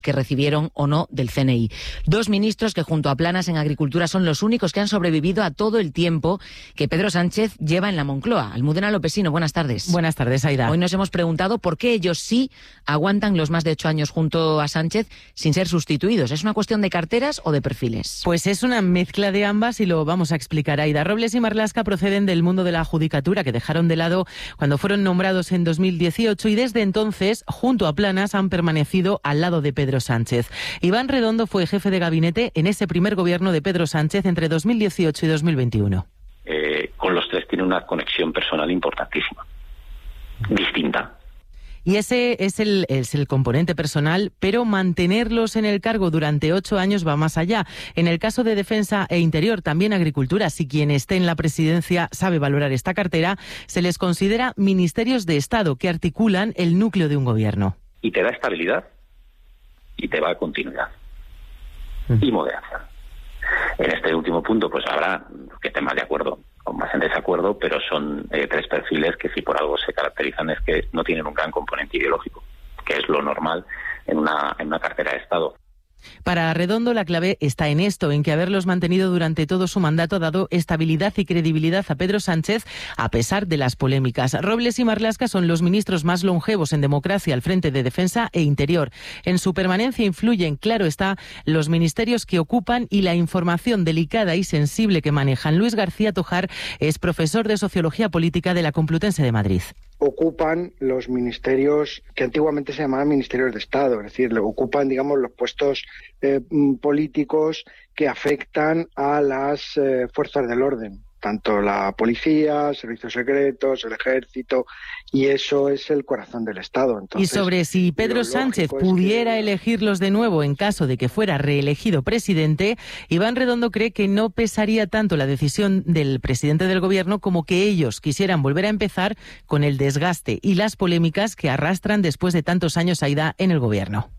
que recibieron o no del CNI. 2 ministros que junto a Planas en Agricultura son los únicos que han sobrevivido a todo el tiempo que Pedro Sánchez lleva en la Moncloa. Almudena Lopesino, buenas tardes. Buenas tardes, Aida. Hoy nos hemos preguntado por qué ellos sí aguantan los más de 8 años junto a Sánchez sin ser sustituidos. ¿Es una cuestión de carteras o de perfiles? Pues es una mezcla de ambas y lo vamos a explicar, Aida. Robles y Marlaska proceden del mundo de la judicatura que dejaron de lado cuando fueron nombrados en 2018 y desde entonces, junto a Planas, han permanecido al lado de Pedro Sánchez. Iván Redondo fue jefe de gabinete en ese primer gobierno de Pedro Sánchez entre 2018 y 2021. Con los tres tiene una conexión personal importantísima, distinta. Y ese es el componente personal, pero mantenerlos en el cargo durante 8 años va más allá. En el caso de Defensa e Interior, también Agricultura, si quien esté en la presidencia sabe valorar esta cartera, se les considera ministerios de Estado que articulan el núcleo de un gobierno. Y te da estabilidad y te va a continuidad y moderación. En este último punto, pues habrá que estén más de acuerdo o más en desacuerdo, pero son 3 perfiles que si por algo se caracterizan es que no tienen un gran componente ideológico, que es lo normal en una cartera de Estado. Para Redondo, la clave está en esto, en que haberlos mantenido durante todo su mandato ha dado estabilidad y credibilidad a Pedro Sánchez, a pesar de las polémicas. Robles y Marlaska son los ministros más longevos en democracia al frente de Defensa e Interior. En su permanencia influyen, claro está, los ministerios que ocupan y la información delicada y sensible que manejan. Luis García Tojar es profesor de Sociología Política de la Complutense de Madrid. Ocupan los ministerios que antiguamente se llamaban ministerios de Estado, es decir, ocupan, digamos, los puestos políticos que afectan a las fuerzas del orden, tanto la policía, servicios secretos, el ejército, y eso es el corazón del Estado. Entonces, y sobre si Pedro Sánchez pudiera elegirlos de nuevo en caso de que fuera reelegido presidente, Iván Redondo cree que no pesaría tanto la decisión del presidente del gobierno como que ellos quisieran volver a empezar con el desgaste y las polémicas que arrastran después de tantos años Aida en el gobierno.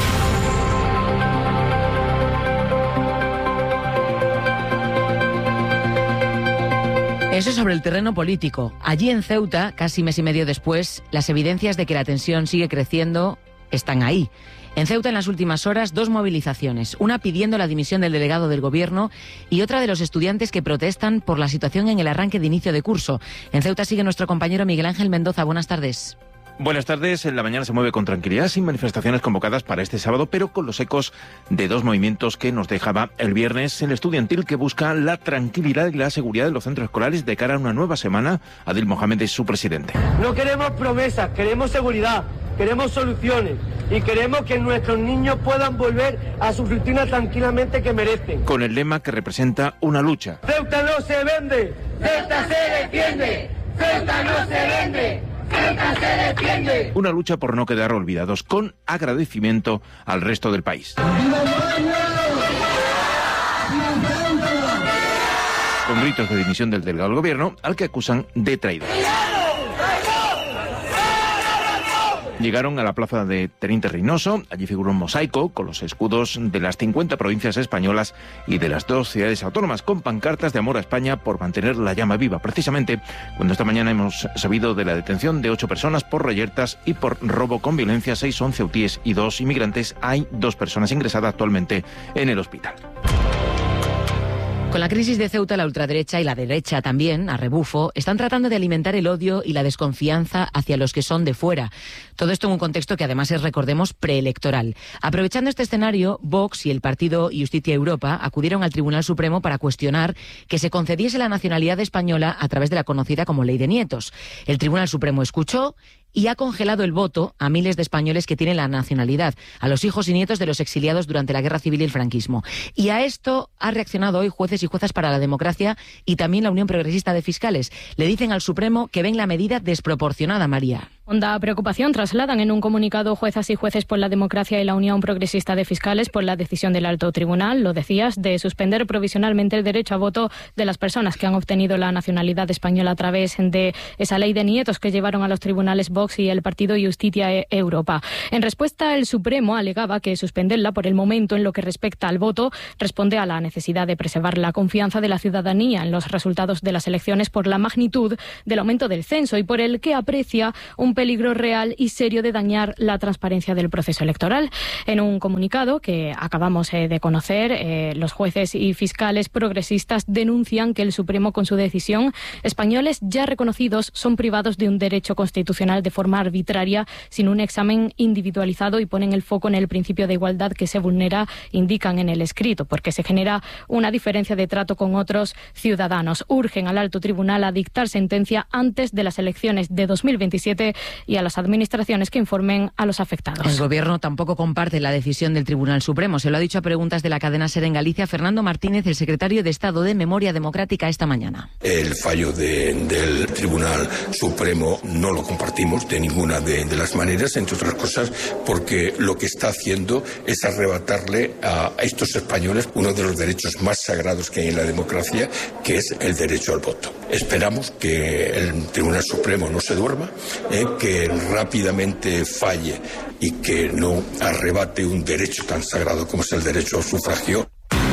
Eso sobre el terreno político. Allí en Ceuta, casi mes y medio después, las evidencias de que la tensión sigue creciendo están ahí. En Ceuta, en las últimas horas, 2 movilizaciones. Una pidiendo la dimisión del delegado del gobierno y otra de los estudiantes que protestan por la situación en el arranque de inicio de curso. En Ceuta sigue nuestro compañero Miguel Ángel Mendoza. Buenas tardes. Buenas tardes. En la mañana se mueve con tranquilidad, sin manifestaciones convocadas para este sábado, pero con los ecos de 2 movimientos que nos dejaba el viernes el estudiantil que busca la tranquilidad y la seguridad de los centros escolares de cara a una nueva semana. Adil Mohamed es su presidente. No queremos promesas, queremos seguridad, queremos soluciones y queremos que nuestros niños puedan volver a su rutina tranquilamente que merecen. Con el lema que representa una lucha. Ceuta no se vende, Ceuta se defiende, Ceuta no se vende. Se defiende. Una lucha por no quedar olvidados, con agradecimiento al resto del país. Con gritos de dimisión del delegado del gobierno, al que acusan de traidor. Llegaron a la plaza de Teniente Reynoso. Allí figuró un mosaico con los escudos de las 50 provincias españolas y de las 2 ciudades autónomas, con pancartas de amor a España por mantener la llama viva. Precisamente cuando esta mañana hemos sabido de la detención de 8 personas por reyertas y por robo con violencia, 6 son ceutíes y 2 inmigrantes. Hay 2 personas ingresadas actualmente en el hospital. Con la crisis de Ceuta, la ultraderecha y la derecha también, a rebufo, están tratando de alimentar el odio y la desconfianza hacia los que son de fuera. Todo esto en un contexto que además es, recordemos, preelectoral. Aprovechando este escenario, Vox y el partido Justicia Europa acudieron al Tribunal Supremo para cuestionar que se concediese la nacionalidad española a través de la conocida como Ley de Nietos. El Tribunal Supremo escuchó y ha congelado el voto a miles de españoles que tienen la nacionalidad, a los hijos y nietos de los exiliados durante la Guerra Civil y el franquismo. Y a esto ha reaccionado hoy jueces y juezas para la democracia y también la Unión Progresista de Fiscales. Le dicen al Supremo que ven la medida desproporcionada, María. Honda preocupación trasladan en un comunicado juezas y jueces por la democracia y la Unión Progresista de Fiscales por la decisión del Alto Tribunal, lo decías, de suspender provisionalmente el derecho a voto de las personas que han obtenido la nacionalidad española a través de esa ley de nietos que llevaron a los tribunales Vox y el partido Justicia Europa. En respuesta, el Supremo alegaba que suspenderla por el momento en lo que respecta al voto responde a la necesidad de preservar la confianza de la ciudadanía en los resultados de las elecciones por la magnitud del aumento del censo y por el que aprecia un peligro real y serio de dañar la transparencia del proceso electoral. En un comunicado que acabamos de conocer, los jueces y fiscales progresistas denuncian que el Supremo, con su decisión, españoles ya reconocidos son privados de un derecho constitucional de forma arbitraria, sin un examen individualizado, y ponen el foco en el principio de igualdad que se vulnera, indican en el escrito, porque se genera una diferencia de trato con otros ciudadanos. Urgen al alto tribunal a dictar sentencia antes de las elecciones de 2027 y a las administraciones que informen a los afectados. El Gobierno tampoco comparte la decisión del Tribunal Supremo. Se lo ha dicho a preguntas de la cadena SER en Galicia Fernando Martínez, el secretario de Estado de Memoria Democrática, esta mañana. El fallo del Tribunal Supremo no lo compartimos de ninguna de las maneras, entre otras cosas porque lo que está haciendo es arrebatarle a estos españoles uno de los derechos más sagrados que hay en la democracia, que es el derecho al voto. Esperamos que el Tribunal Supremo no se duerma, que rápidamente falle y que no arrebate un derecho tan sagrado como es el derecho al sufragio.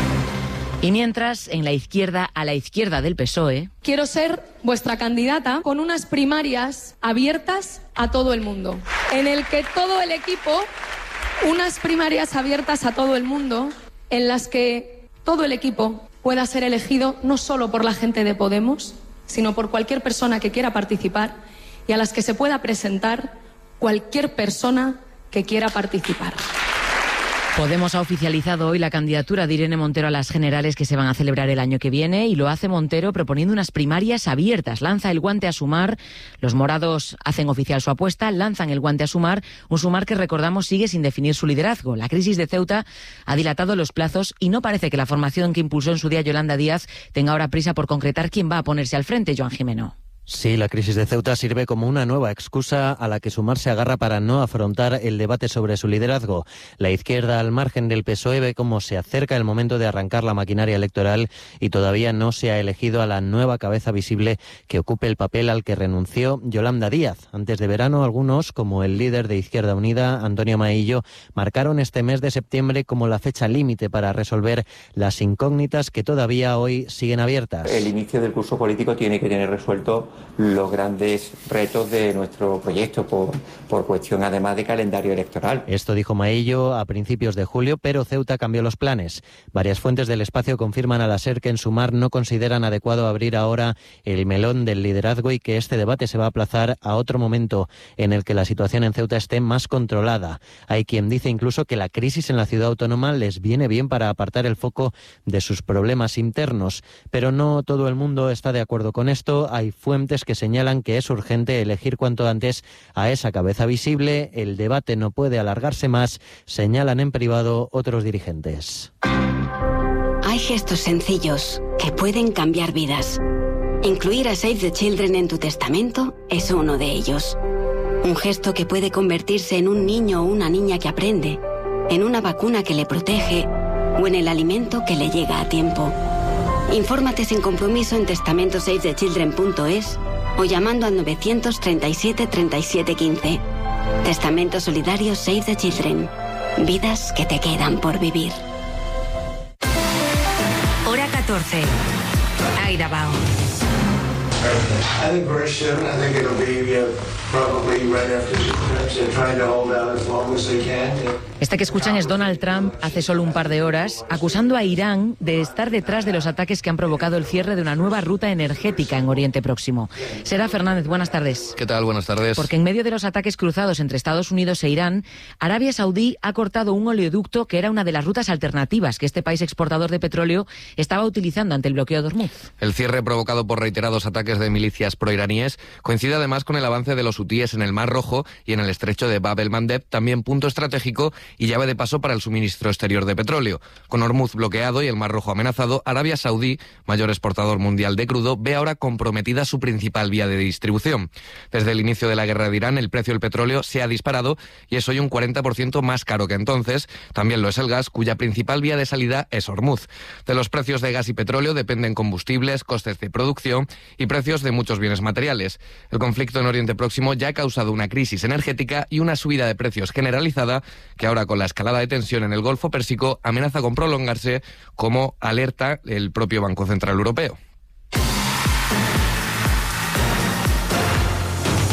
Y mientras, en la izquierda, a la izquierda del PSOE... Quiero ser vuestra candidata con unas primarias abiertas a todo el mundo, en el que todo el equipo, unas primarias abiertas a todo el mundo, en las que todo el equipo pueda ser elegido no solo por la gente de Podemos, sino por cualquier persona que quiera participar, y a las que se pueda presentar cualquier persona que quiera participar. Podemos ha oficializado hoy la candidatura de Irene Montero a las generales que se van a celebrar el año que viene, y lo hace Montero proponiendo unas primarias abiertas. Lanza el guante a Sumar, los morados hacen oficial su apuesta, lanzan el guante a Sumar, un Sumar que, recordamos, sigue sin definir su liderazgo. La crisis de Ceuta ha dilatado los plazos y no parece que la formación que impulsó en su día Yolanda Díaz tenga ahora prisa por concretar quién va a ponerse al frente. Joan Jimeno. Sí, la crisis de Ceuta sirve como una nueva excusa a la que Sumar se agarra para no afrontar el debate sobre su liderazgo. La izquierda, al margen del PSOE, ve cómo se acerca el momento de arrancar la maquinaria electoral y todavía no se ha elegido a la nueva cabeza visible que ocupe el papel al que renunció Yolanda Díaz. Antes de verano, algunos, como el líder de Izquierda Unida, Antonio Maillo, marcaron este mes de septiembre como la fecha límite para resolver las incógnitas que todavía hoy siguen abiertas. El inicio del curso político tiene que tener resuelto los grandes retos de nuestro proyecto por cuestión además de calendario electoral. Esto dijo Maillo a principios de julio, pero Ceuta cambió los planes. Varias fuentes del espacio confirman a la SER que en Sumar no consideran adecuado abrir ahora el melón del liderazgo y que este debate se va a aplazar a otro momento en el que la situación en Ceuta esté más controlada. Hay quien dice incluso que la crisis en la ciudad autónoma les viene bien para apartar el foco de sus problemas internos, pero no todo el mundo está de acuerdo con esto. Hay fuentes que señalan que es urgente elegir cuanto antes a esa cabeza visible. El debate no puede alargarse más, señalan en privado otros dirigentes. Hay gestos sencillos que pueden cambiar vidas. Incluir a Save the Children en tu testamento es uno de ellos. Un gesto que puede convertirse en un niño o una niña que aprende, en una vacuna que le protege o en el alimento que le llega a tiempo. Infórmate sin compromiso en testamentosavethechildren.es o llamando al 937 37 15. Testamento solidario Save the Children. Vidas que te quedan por vivir. Hora 14. Aida Bao. I think very soon. I think it'll be probably right after they're trying to hold out as long as they can. Este que escuchan es Donald Trump hace solo un par de horas, acusando a Irán de estar detrás de los ataques que han provocado el cierre de una nueva ruta energética en Oriente Próximo. Sera Fernández, buenas tardes. ¿Qué tal? Buenas tardes. Porque en medio de los ataques cruzados entre Estados Unidos e Irán, Arabia Saudí ha cortado un oleoducto que era una de las rutas alternativas que este país exportador de petróleo estaba utilizando ante el bloqueo de Hormuz. El cierre provocado por reiterados ataques de milicias proiraníes coincide además con el avance de los hutíes en el Mar Rojo y en el estrecho de Bab el-Mandeb, también punto estratégico y llave de paso para el suministro exterior de petróleo. Con Hormuz bloqueado y el Mar Rojo amenazado, Arabia Saudí, mayor exportador mundial de crudo, ve ahora comprometida su principal vía de distribución. Desde el inicio de la guerra de Irán, el precio del petróleo se ha disparado y es hoy un 40% más caro que entonces. También lo es el gas, cuya principal vía de salida es Hormuz. De los precios de gas y petróleo dependen combustibles, costes de producción y precios de muchos bienes materiales. El conflicto en Oriente Próximo ya ha causado una crisis energética y una subida de precios generalizada que ahora, con la escalada de tensión en el Golfo Pérsico, amenaza con prolongarse, como alerta el propio Banco Central Europeo.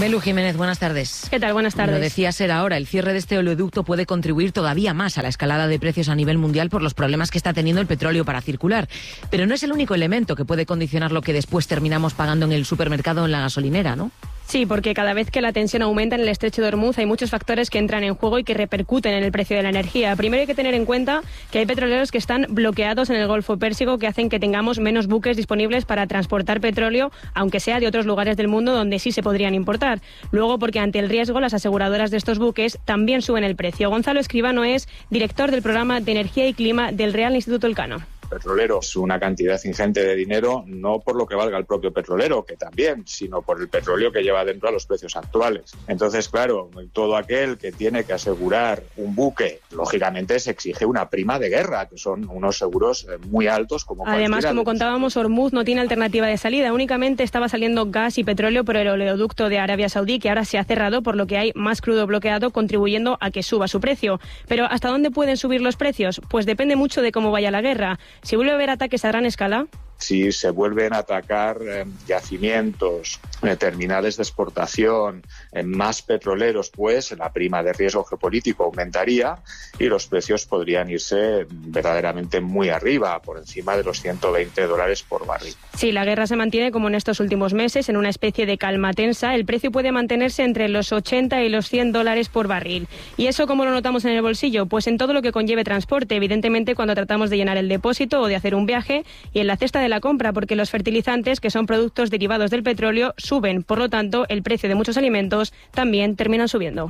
Belu Jiménez, buenas tardes. ¿Qué tal? Buenas tardes. Lo decía ser ahora, el cierre de este oleoducto puede contribuir todavía más a la escalada de precios a nivel mundial por los problemas que está teniendo el petróleo para circular. Pero no es el único elemento que puede condicionar lo que después terminamos pagando en el supermercado o en la gasolinera, ¿no? Sí, porque cada vez que la tensión aumenta en el estrecho de Hormuz hay muchos factores que entran en juego y que repercuten en el precio de la energía. Primero hay que tener en cuenta que hay petroleros que están bloqueados en el Golfo Pérsico que hacen que tengamos menos buques disponibles para transportar petróleo, aunque sea de otros lugares del mundo donde sí se podrían importar. Luego, porque ante el riesgo, las aseguradoras de estos buques también suben el precio. Gonzalo Escribano es director del programa de Energía y Clima del Real Instituto Elcano. Petroleros una cantidad ingente de dinero, no por lo que valga el propio petrolero, que también, sino por el petróleo que lleva dentro a los precios actuales. Entonces, claro, todo aquel que tiene que asegurar un buque, lógicamente se exige una prima de guerra, que son unos seguros muy altos. Además, como contábamos, Hormuz no tiene alternativa de salida. Únicamente estaba saliendo gas y petróleo por el oleoducto de Arabia Saudí, que ahora se ha cerrado, por lo que hay más crudo bloqueado, contribuyendo a que suba su precio. Pero ¿hasta dónde pueden subir los precios? Pues depende mucho de cómo vaya la guerra. Si vuelve a haber ataques a gran escala, si se vuelven a atacar yacimientos, terminales de exportación, más petroleros, pues la prima de riesgo geopolítico aumentaría y los precios podrían irse verdaderamente muy arriba, por encima de los $120 por barril. Si la guerra se mantiene como en estos últimos meses, en una especie de calma tensa, el precio puede mantenerse entre los 80 y los $100 por barril. ¿Y eso cómo lo notamos en el bolsillo? Pues en todo lo que conlleve transporte, evidentemente cuando tratamos de llenar el depósito o de hacer un viaje, y en la cesta de la compra, porque los fertilizantes, que son productos derivados del petróleo, suben. Por lo tanto, el precio de muchos alimentos también terminan subiendo.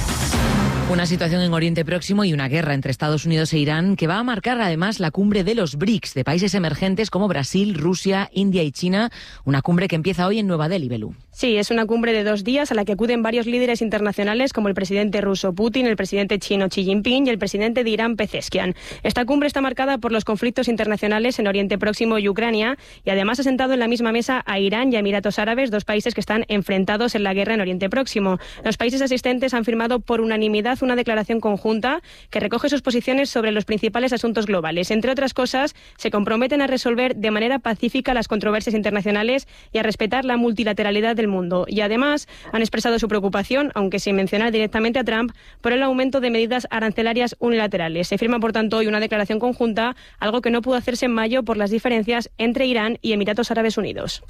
Una situación en Oriente Próximo y una guerra entre Estados Unidos e Irán que va a marcar además la cumbre de los BRICS, de países emergentes como Brasil, Rusia, India y China, una cumbre que empieza hoy en Nueva Delhi, Belú. Sí, es una cumbre de 2 días a la que acuden varios líderes internacionales como el presidente ruso Putin, el presidente chino Xi Jinping y el presidente de Irán Pezeshkian. Esta cumbre está marcada por los conflictos internacionales en Oriente Próximo y Ucrania y además ha sentado en la misma mesa a Irán y a Emiratos Árabes, 2 países que están enfrentados en la guerra en Oriente Próximo. Los países asistentes han firmado por unanimidad una declaración conjunta que recoge sus posiciones sobre los principales asuntos globales. Entre otras cosas, se comprometen a resolver de manera pacífica las controversias internacionales y a respetar la multilateralidad del mundo. Y además han expresado su preocupación, aunque sin mencionar directamente a Trump, por el aumento de medidas arancelarias unilaterales. Se firma, por tanto, hoy una declaración conjunta, algo que no pudo hacerse en mayo por las diferencias entre Irán y Emiratos Árabes Unidos.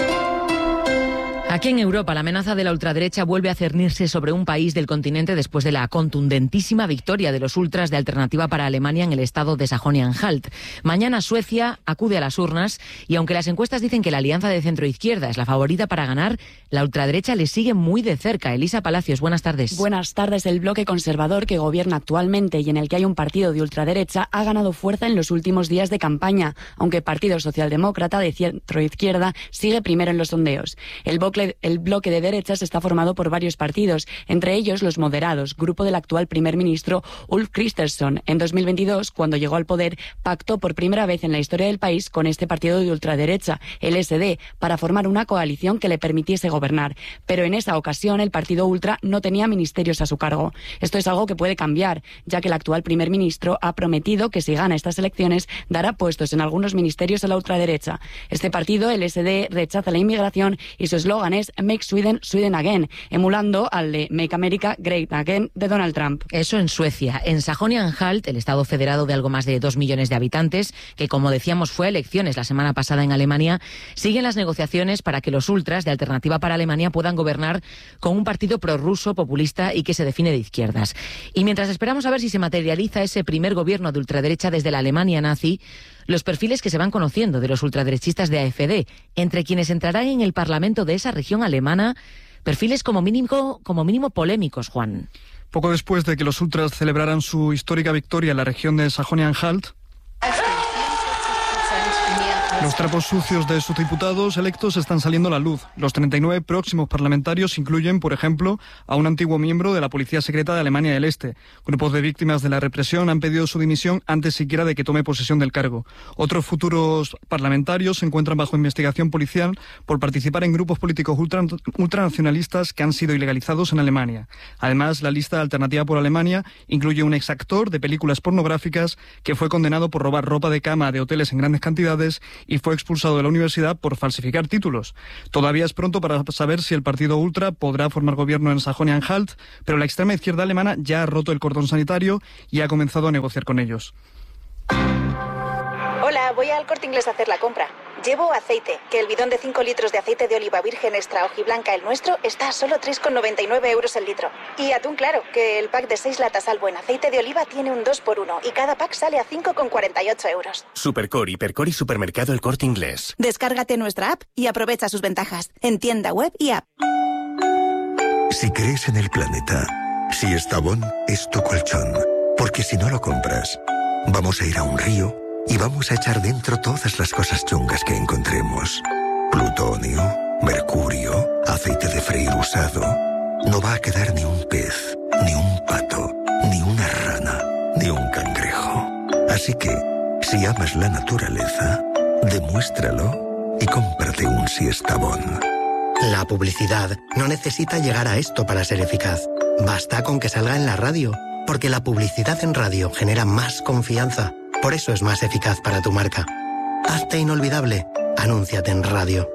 Aquí en Europa, la amenaza de la ultraderecha vuelve a cernirse sobre un país del continente después de la contundentísima victoria de los ultras de Alternativa para Alemania en el estado de Sajonia-Anhalt. Mañana Suecia acude a las urnas y aunque las encuestas dicen que la alianza de centro-izquierda es la favorita para ganar, la ultraderecha le sigue muy de cerca. Elisa Palacios, buenas tardes. Buenas tardes. El bloque conservador que gobierna actualmente y en el que hay un partido de ultraderecha ha ganado fuerza en los últimos días de campaña, aunque el Partido Socialdemócrata de centro-izquierda sigue primero en los sondeos. El bloque de derechas está formado por varios partidos, entre ellos los moderados, grupo del actual primer ministro Ulf Kristersson. En 2022, cuando llegó al poder, pactó por primera vez en la historia del país con este partido de ultraderecha, el SD, para formar una coalición que le permitiese gobernar. Pero en esa ocasión el partido ultra no tenía ministerios a su cargo. Esto es algo que puede cambiar, ya que el actual primer ministro ha prometido que si gana estas elecciones dará puestos en algunos ministerios a la ultraderecha. Este partido, el SD, rechaza la inmigración y su eslogan es Make Sweden, Sweden Again, emulando al de Make America Great Again de Donald Trump. Eso en Suecia. En Sajonia-Anhalt, el estado federado de algo más de 2 millones de habitantes, que como decíamos fue a elecciones la semana pasada en Alemania, siguen las negociaciones para que los ultras de Alternativa para Alemania puedan gobernar con un partido prorruso, populista y que se define de izquierdas. Y mientras esperamos a ver si se materializa ese primer gobierno de ultraderecha desde la Alemania nazi, los perfiles que se van conociendo de los ultraderechistas de AfD, entre quienes entrarán en el Parlamento de esa región alemana, perfiles como mínimo polémicos, Juan. Poco después de que los ultras celebraran su histórica victoria en la región de Sajonia-Anhalt, los trapos sucios de sus diputados electos están saliendo a la luz. Los 39 próximos parlamentarios incluyen, por ejemplo, a un antiguo miembro de la Policía Secreta de Alemania del Este. Grupos de víctimas de la represión han pedido su dimisión antes siquiera de que tome posesión del cargo. Otros futuros parlamentarios se encuentran bajo investigación policial por participar en grupos políticos ultranacionalistas que han sido ilegalizados en Alemania. Además, la lista de Alternativa por Alemania incluye un exactor de películas pornográficas que fue condenado por robar ropa de cama de hoteles en grandes cantidades y fue expulsado de la universidad por falsificar títulos. Todavía es pronto para saber si el partido ultra podrá formar gobierno en Sajonia-Anhalt, pero la extrema izquierda alemana ya ha roto el cordón sanitario y ha comenzado a negociar con ellos. Hola, voy al Corte Inglés a hacer la compra. Llevo aceite, que el bidón de 5 litros de aceite de oliva virgen extra hojiblanca, el nuestro, está a solo 3,99 euros el litro. Y atún claro, que el pack de 6 latas Albo en aceite de oliva tiene un 2x1 y cada pack sale a 5,48 euros. Supercore, Hipercore y Supermercado El Corte Inglés. Descárgate nuestra app y aprovecha sus ventajas en tienda web y app. Si crees en el planeta, si Estavón es tu colchón, porque si no lo compras, vamos a ir a un río y vamos a echar dentro todas las cosas chungas que encontremos. Plutonio, mercurio, aceite de freír usado. No va a quedar ni un pez, ni un pato, ni una rana, ni un cangrejo. Así que, si amas la naturaleza, demuéstralo y cómprate un Siestabón. La publicidad no necesita llegar a esto para ser eficaz. Basta con que salga en la radio, porque la publicidad en radio genera más confianza. Por eso es más eficaz para tu marca. Hazte inolvidable. Anúnciate en radio.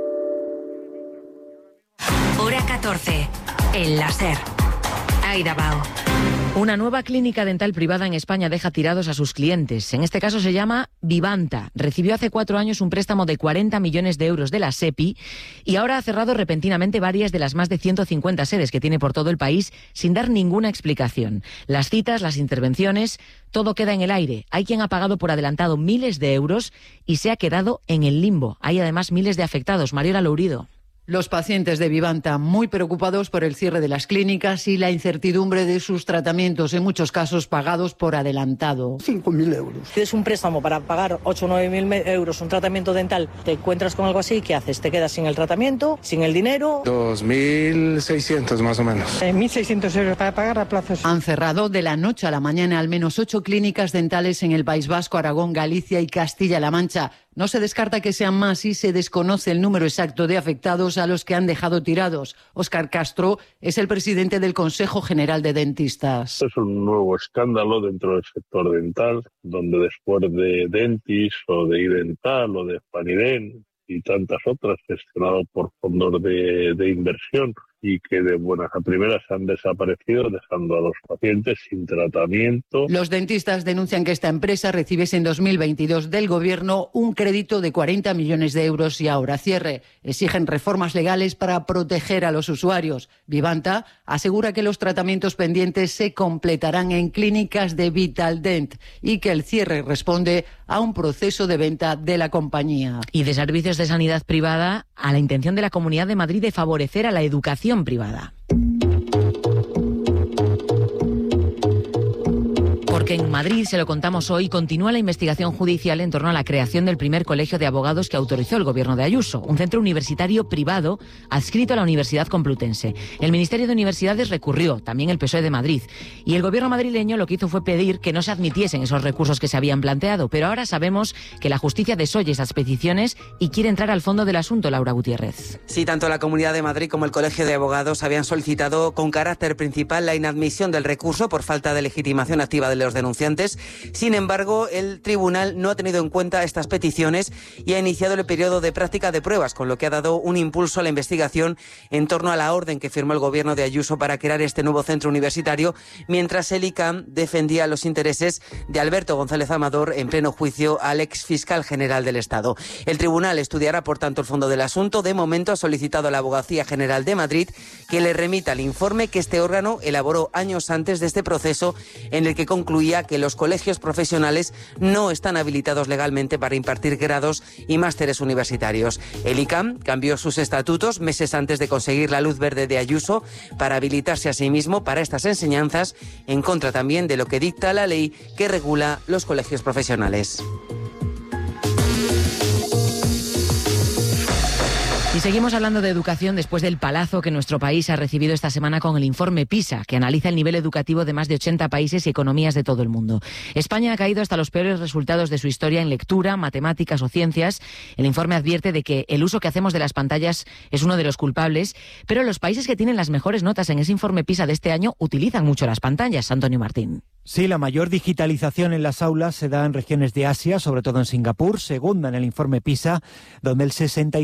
Hora 14. El láser. Aida Bao. Una nueva clínica dental privada en España deja tirados a sus clientes. En este caso se llama Vivanta. Recibió hace 4 años un préstamo de 40 millones de euros de la SEPI y ahora ha cerrado repentinamente varias de las más de 150 sedes que tiene por todo el país sin dar ninguna explicación. Las citas, las intervenciones, todo queda en el aire. Hay quien ha pagado por adelantado miles de euros y se ha quedado en el limbo. Hay además miles de afectados. Mariola Lourido. Los pacientes de Vivanta muy preocupados por el cierre de las clínicas y la incertidumbre de sus tratamientos, en muchos casos pagados por adelantado. 5.000 euros. Tienes un préstamo para pagar 8 o 9.000 euros un tratamiento dental, te encuentras con algo así, ¿qué haces? ¿Te quedas sin el tratamiento, sin el dinero? 2.600 más o menos. 1.600 euros para pagar a plazos. Han cerrado de la noche a la mañana al menos 8 clínicas dentales en el País Vasco, Aragón, Galicia y Castilla-La Mancha. No se descarta que sean más y se desconoce el número exacto de afectados a los que han dejado tirados. Óscar Castro es el presidente del Consejo General de Dentistas. Es un nuevo escándalo dentro del sector dental, donde después de Dentis o de iDental o de Paniden y tantas otras gestionadas por fondos de inversión y que de buenas a primeras han desaparecido, dejando a los pacientes sin tratamiento. Los dentistas denuncian que esta empresa recibiese en 2022 del Gobierno un crédito de 40 millones de euros y ahora cierre. Exigen reformas legales para proteger a los usuarios. Vivanta asegura que los tratamientos pendientes se completarán en clínicas de Vitaldent y que el cierre responde a un proceso de venta de la compañía. Y de servicios de sanidad privada a la intención de la Comunidad de Madrid de favorecer a la educación privada. Porque en Madrid, se lo contamos hoy, continúa la investigación judicial en torno a la creación del primer colegio de abogados que autorizó el gobierno de Ayuso, un centro universitario privado adscrito a la Universidad Complutense. El Ministerio de Universidades recurrió, también el PSOE de Madrid, y el gobierno madrileño lo que hizo fue pedir que no se admitiesen esos recursos que se habían planteado, pero ahora sabemos que la justicia desoye esas peticiones y quiere entrar al fondo del asunto. Laura Gutiérrez. Sí, tanto la Comunidad de Madrid como el Colegio de Abogados habían solicitado con carácter principal la inadmisión del recurso por falta de legitimación activa de los denunciantes. Sin embargo, el tribunal no ha tenido en cuenta estas peticiones y ha iniciado el periodo de práctica de pruebas, con lo que ha dado un impulso a la investigación en torno a la orden que firmó el gobierno de Ayuso para crear este nuevo centro universitario, mientras el ICAM defendía los intereses de Alberto González Amador en pleno juicio al ex fiscal general del Estado. El tribunal estudiará, por tanto, el fondo del asunto. De momento ha solicitado a la Abogacía General de Madrid que le remita el informe que este órgano elaboró años antes de este proceso, en el que concluía que los colegios profesionales no están habilitados legalmente para impartir grados y másteres universitarios. El ICAM cambió sus estatutos meses antes de conseguir la luz verde de Ayuso para habilitarse a sí mismo para estas enseñanzas, en contra también de lo que dicta la ley que regula los colegios profesionales. Y seguimos hablando de educación después del palazo que nuestro país ha recibido esta semana con el informe PISA, que analiza el nivel educativo de más de 80 países y economías de todo el mundo. España ha caído hasta los peores resultados de su historia en lectura, matemáticas o ciencias. El informe advierte de que el uso que hacemos de las pantallas es uno de los culpables, pero los países que tienen las mejores notas en ese informe PISA de este año utilizan mucho las pantallas. Antonio Martín. Sí, la mayor digitalización en las aulas se da en regiones de Asia, sobre todo en Singapur, segunda en el informe PISA, donde el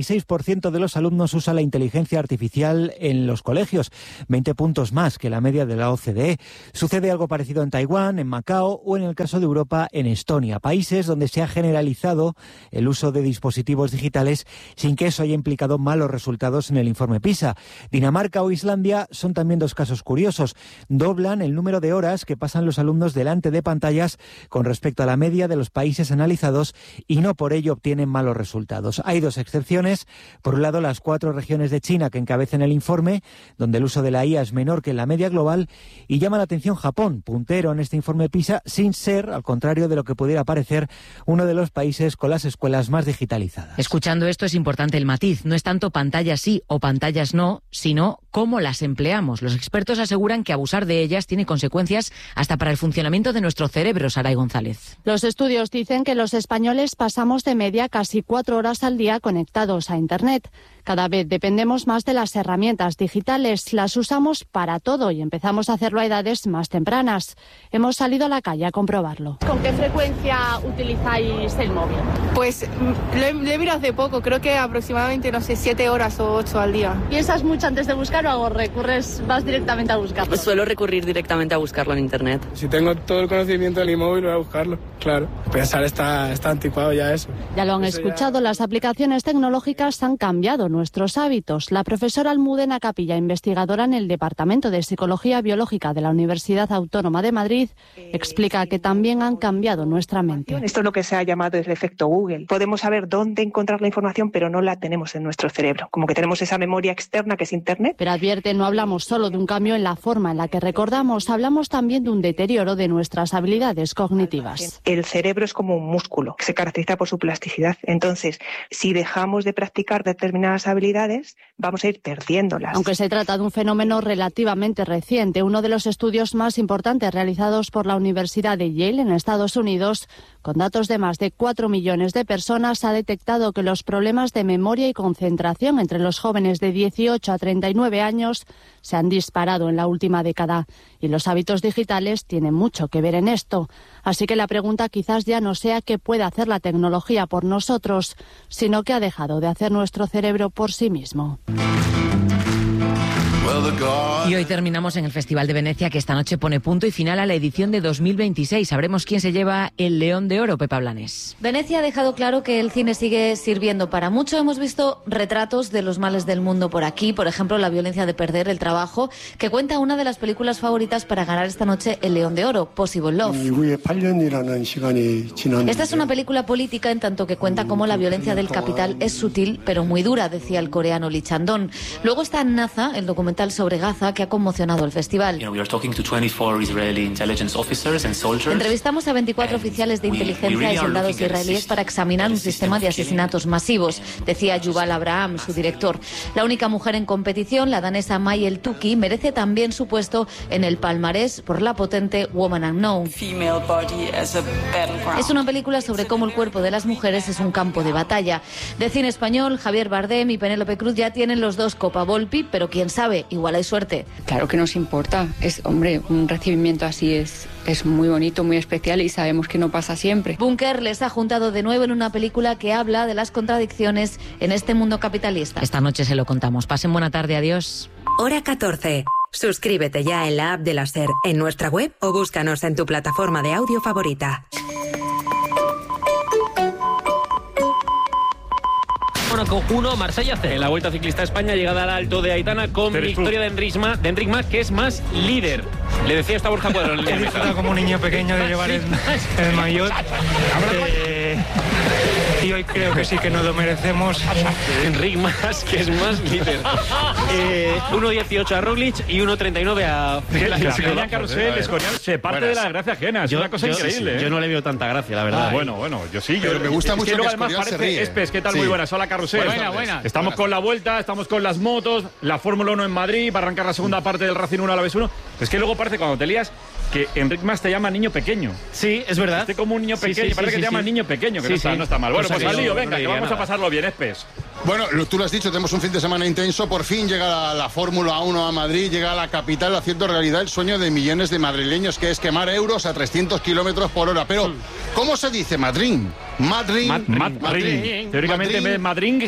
66% de los alumnos usa la inteligencia artificial en los colegios, 20 puntos más que la media de la OCDE. Sucede algo parecido en Taiwán, en Macao o en el caso de Europa, en Estonia, países donde se ha generalizado el uso de dispositivos digitales sin que eso haya implicado malos resultados en el informe PISA. Dinamarca o Islandia son también dos casos curiosos. Doblan el número de horas que pasan los alumnos delante de pantallas con respecto a la media de los países analizados y no por ello obtienen malos resultados. Hay dos excepciones. Por un lado, las 4 regiones de China que encabezan el informe, donde el uso de la IA es menor que en la media global, y llama la atención Japón, puntero en este informe PISA, sin ser, al contrario de lo que pudiera parecer, uno de los países con las escuelas más digitalizadas. Escuchando esto es importante el matiz. No es tanto pantallas sí o pantallas no, sino cómo las empleamos. Los expertos aseguran que abusar de ellas tiene consecuencias hasta para el funcionamiento de nuestro cerebro, Saray González. Los estudios dicen que los españoles pasamos de media casi 4 horas al día conectados a Internet. Cada vez dependemos más de las herramientas digitales, las usamos para todo y empezamos a hacerlo a edades más tempranas. Hemos salido a la calle a comprobarlo. ¿Con qué frecuencia utilizáis el móvil? Pues lo he mirado hace poco, creo que aproximadamente, 7 horas o 8 al día. ¿Piensas mucho antes de buscar o vas directamente a buscarlo? Pues suelo recurrir directamente a buscarlo en Internet. Si tengo todo el conocimiento del móvil, voy a buscarlo, claro. Pensar está anticuado ya eso. Ya lo han escuchado, las aplicaciones tecnológicas han cambiado nuestros hábitos. La profesora Almudena Capilla, investigadora en el Departamento de Psicología Biológica de la Universidad Autónoma de Madrid, explica que también han cambiado nuestra mente. Esto es lo que se ha llamado el efecto Google. Podemos saber dónde encontrar la información, pero no la tenemos en nuestro cerebro. Como que tenemos esa memoria externa que es Internet. Pero advierte, no hablamos solo de un cambio en la forma en la que recordamos, hablamos también de un deterioro de nuestras habilidades cognitivas. El cerebro es como un músculo que se caracteriza por su plasticidad. Entonces, si dejamos de practicar determinadas habilidades, vamos a ir perdiéndolas. Aunque se trata de un fenómeno relativamente reciente, uno de los estudios más importantes realizados por la Universidad de Yale en Estados Unidos, con datos de más de 4 millones de personas, ha detectado que los problemas de memoria y concentración entre los jóvenes de 18 a 39 años se han disparado en la última década. Y los hábitos digitales tienen mucho que ver en esto. Así que la pregunta quizás ya no sea qué puede hacer la tecnología por nosotros, sino qué ha dejado de hacer nuestro cerebro por sí mismo. Y hoy terminamos en el Festival de Venecia, que esta noche pone punto y final a la edición de 2026. Sabremos quién se lleva el León de Oro, Pepa Blanes. Venecia ha dejado claro que el cine sigue sirviendo para mucho. Hemos visto retratos de los males del mundo por aquí, por ejemplo, la violencia de perder el trabajo, que cuenta una de las películas favoritas para ganar esta noche el León de Oro, Possible Love. Esta es una película política en tanto que cuenta cómo la violencia del capital es sutil pero muy dura, decía el coreano Lee Chandong. Luego está Naza, el documental sobre Gaza, que ha conmocionado el festival. Entrevistamos a 24 oficiales de inteligencia y soldados israelíes para examinar un sistema de asesinatos masivos, decía Yuval Abraham, su director. La única mujer en competición, la danesa May El-Tuki, merece también su puesto en el palmarés por la potente Woman Unknown. Es una película sobre cómo el cuerpo de las mujeres es un campo de batalla. De cine español, Javier Bardem y Penélope Cruz ya tienen los dos Copa Volpi, pero quién sabe, igual hay suerte. Claro que nos importa. Hombre, un recibimiento así es muy bonito, muy especial y sabemos que no pasa siempre. Bunker les ha juntado de nuevo en una película que habla de las contradicciones en este mundo capitalista. Esta noche se lo contamos. Pasen buena tarde, adiós. Hora 14. Suscríbete ya en la app de la SER, en nuestra web o búscanos en tu plataforma de audio favorita. Mónaco 1, Marsella 0. En la Vuelta Ciclista a España, llegada al Alto de Aitana con victoria de Enric Mas, que es más líder. Le decía esta Borja Cuadro en el He disfrutado como un niño pequeño de llevar el maillot. Y hoy creo que sí que nos lo merecemos. Enric Mas, que es más líder. 1.18 a Roglic y 1.39 a... La carrusel escorial se parte de la gracia ajena. Es una cosa increíble. Yo no le veo tanta gracia, la verdad. Bueno, yo sí. Pero me gusta mucho que Escorial se ríe. Espes, ¿qué tal? Muy buenas. Hola, carrusel. Buena. Estamos con la Vuelta, estamos con las motos, la Fórmula 1 en Madrid, va a arrancar la segunda parte del Racing 1 a la vez 1. Es que luego parece cuando te lías que Enric Mas te llama niño pequeño. Sí, es verdad. Este como un niño pequeño, parece que te llama niño pequeño, que no está mal. Bueno, pues al lío, venga, que vamos a pasarlo bien, Espes. Bueno, tú lo has dicho, tenemos un fin de semana intenso. Por fin llega la Fórmula 1 a Madrid, llega a la capital haciendo realidad el sueño de millones de madrileños, que es quemar euros a 300 kilómetros por hora. Pero, ¿cómo se dice Madrid? Madrid. Teóricamente Madrid.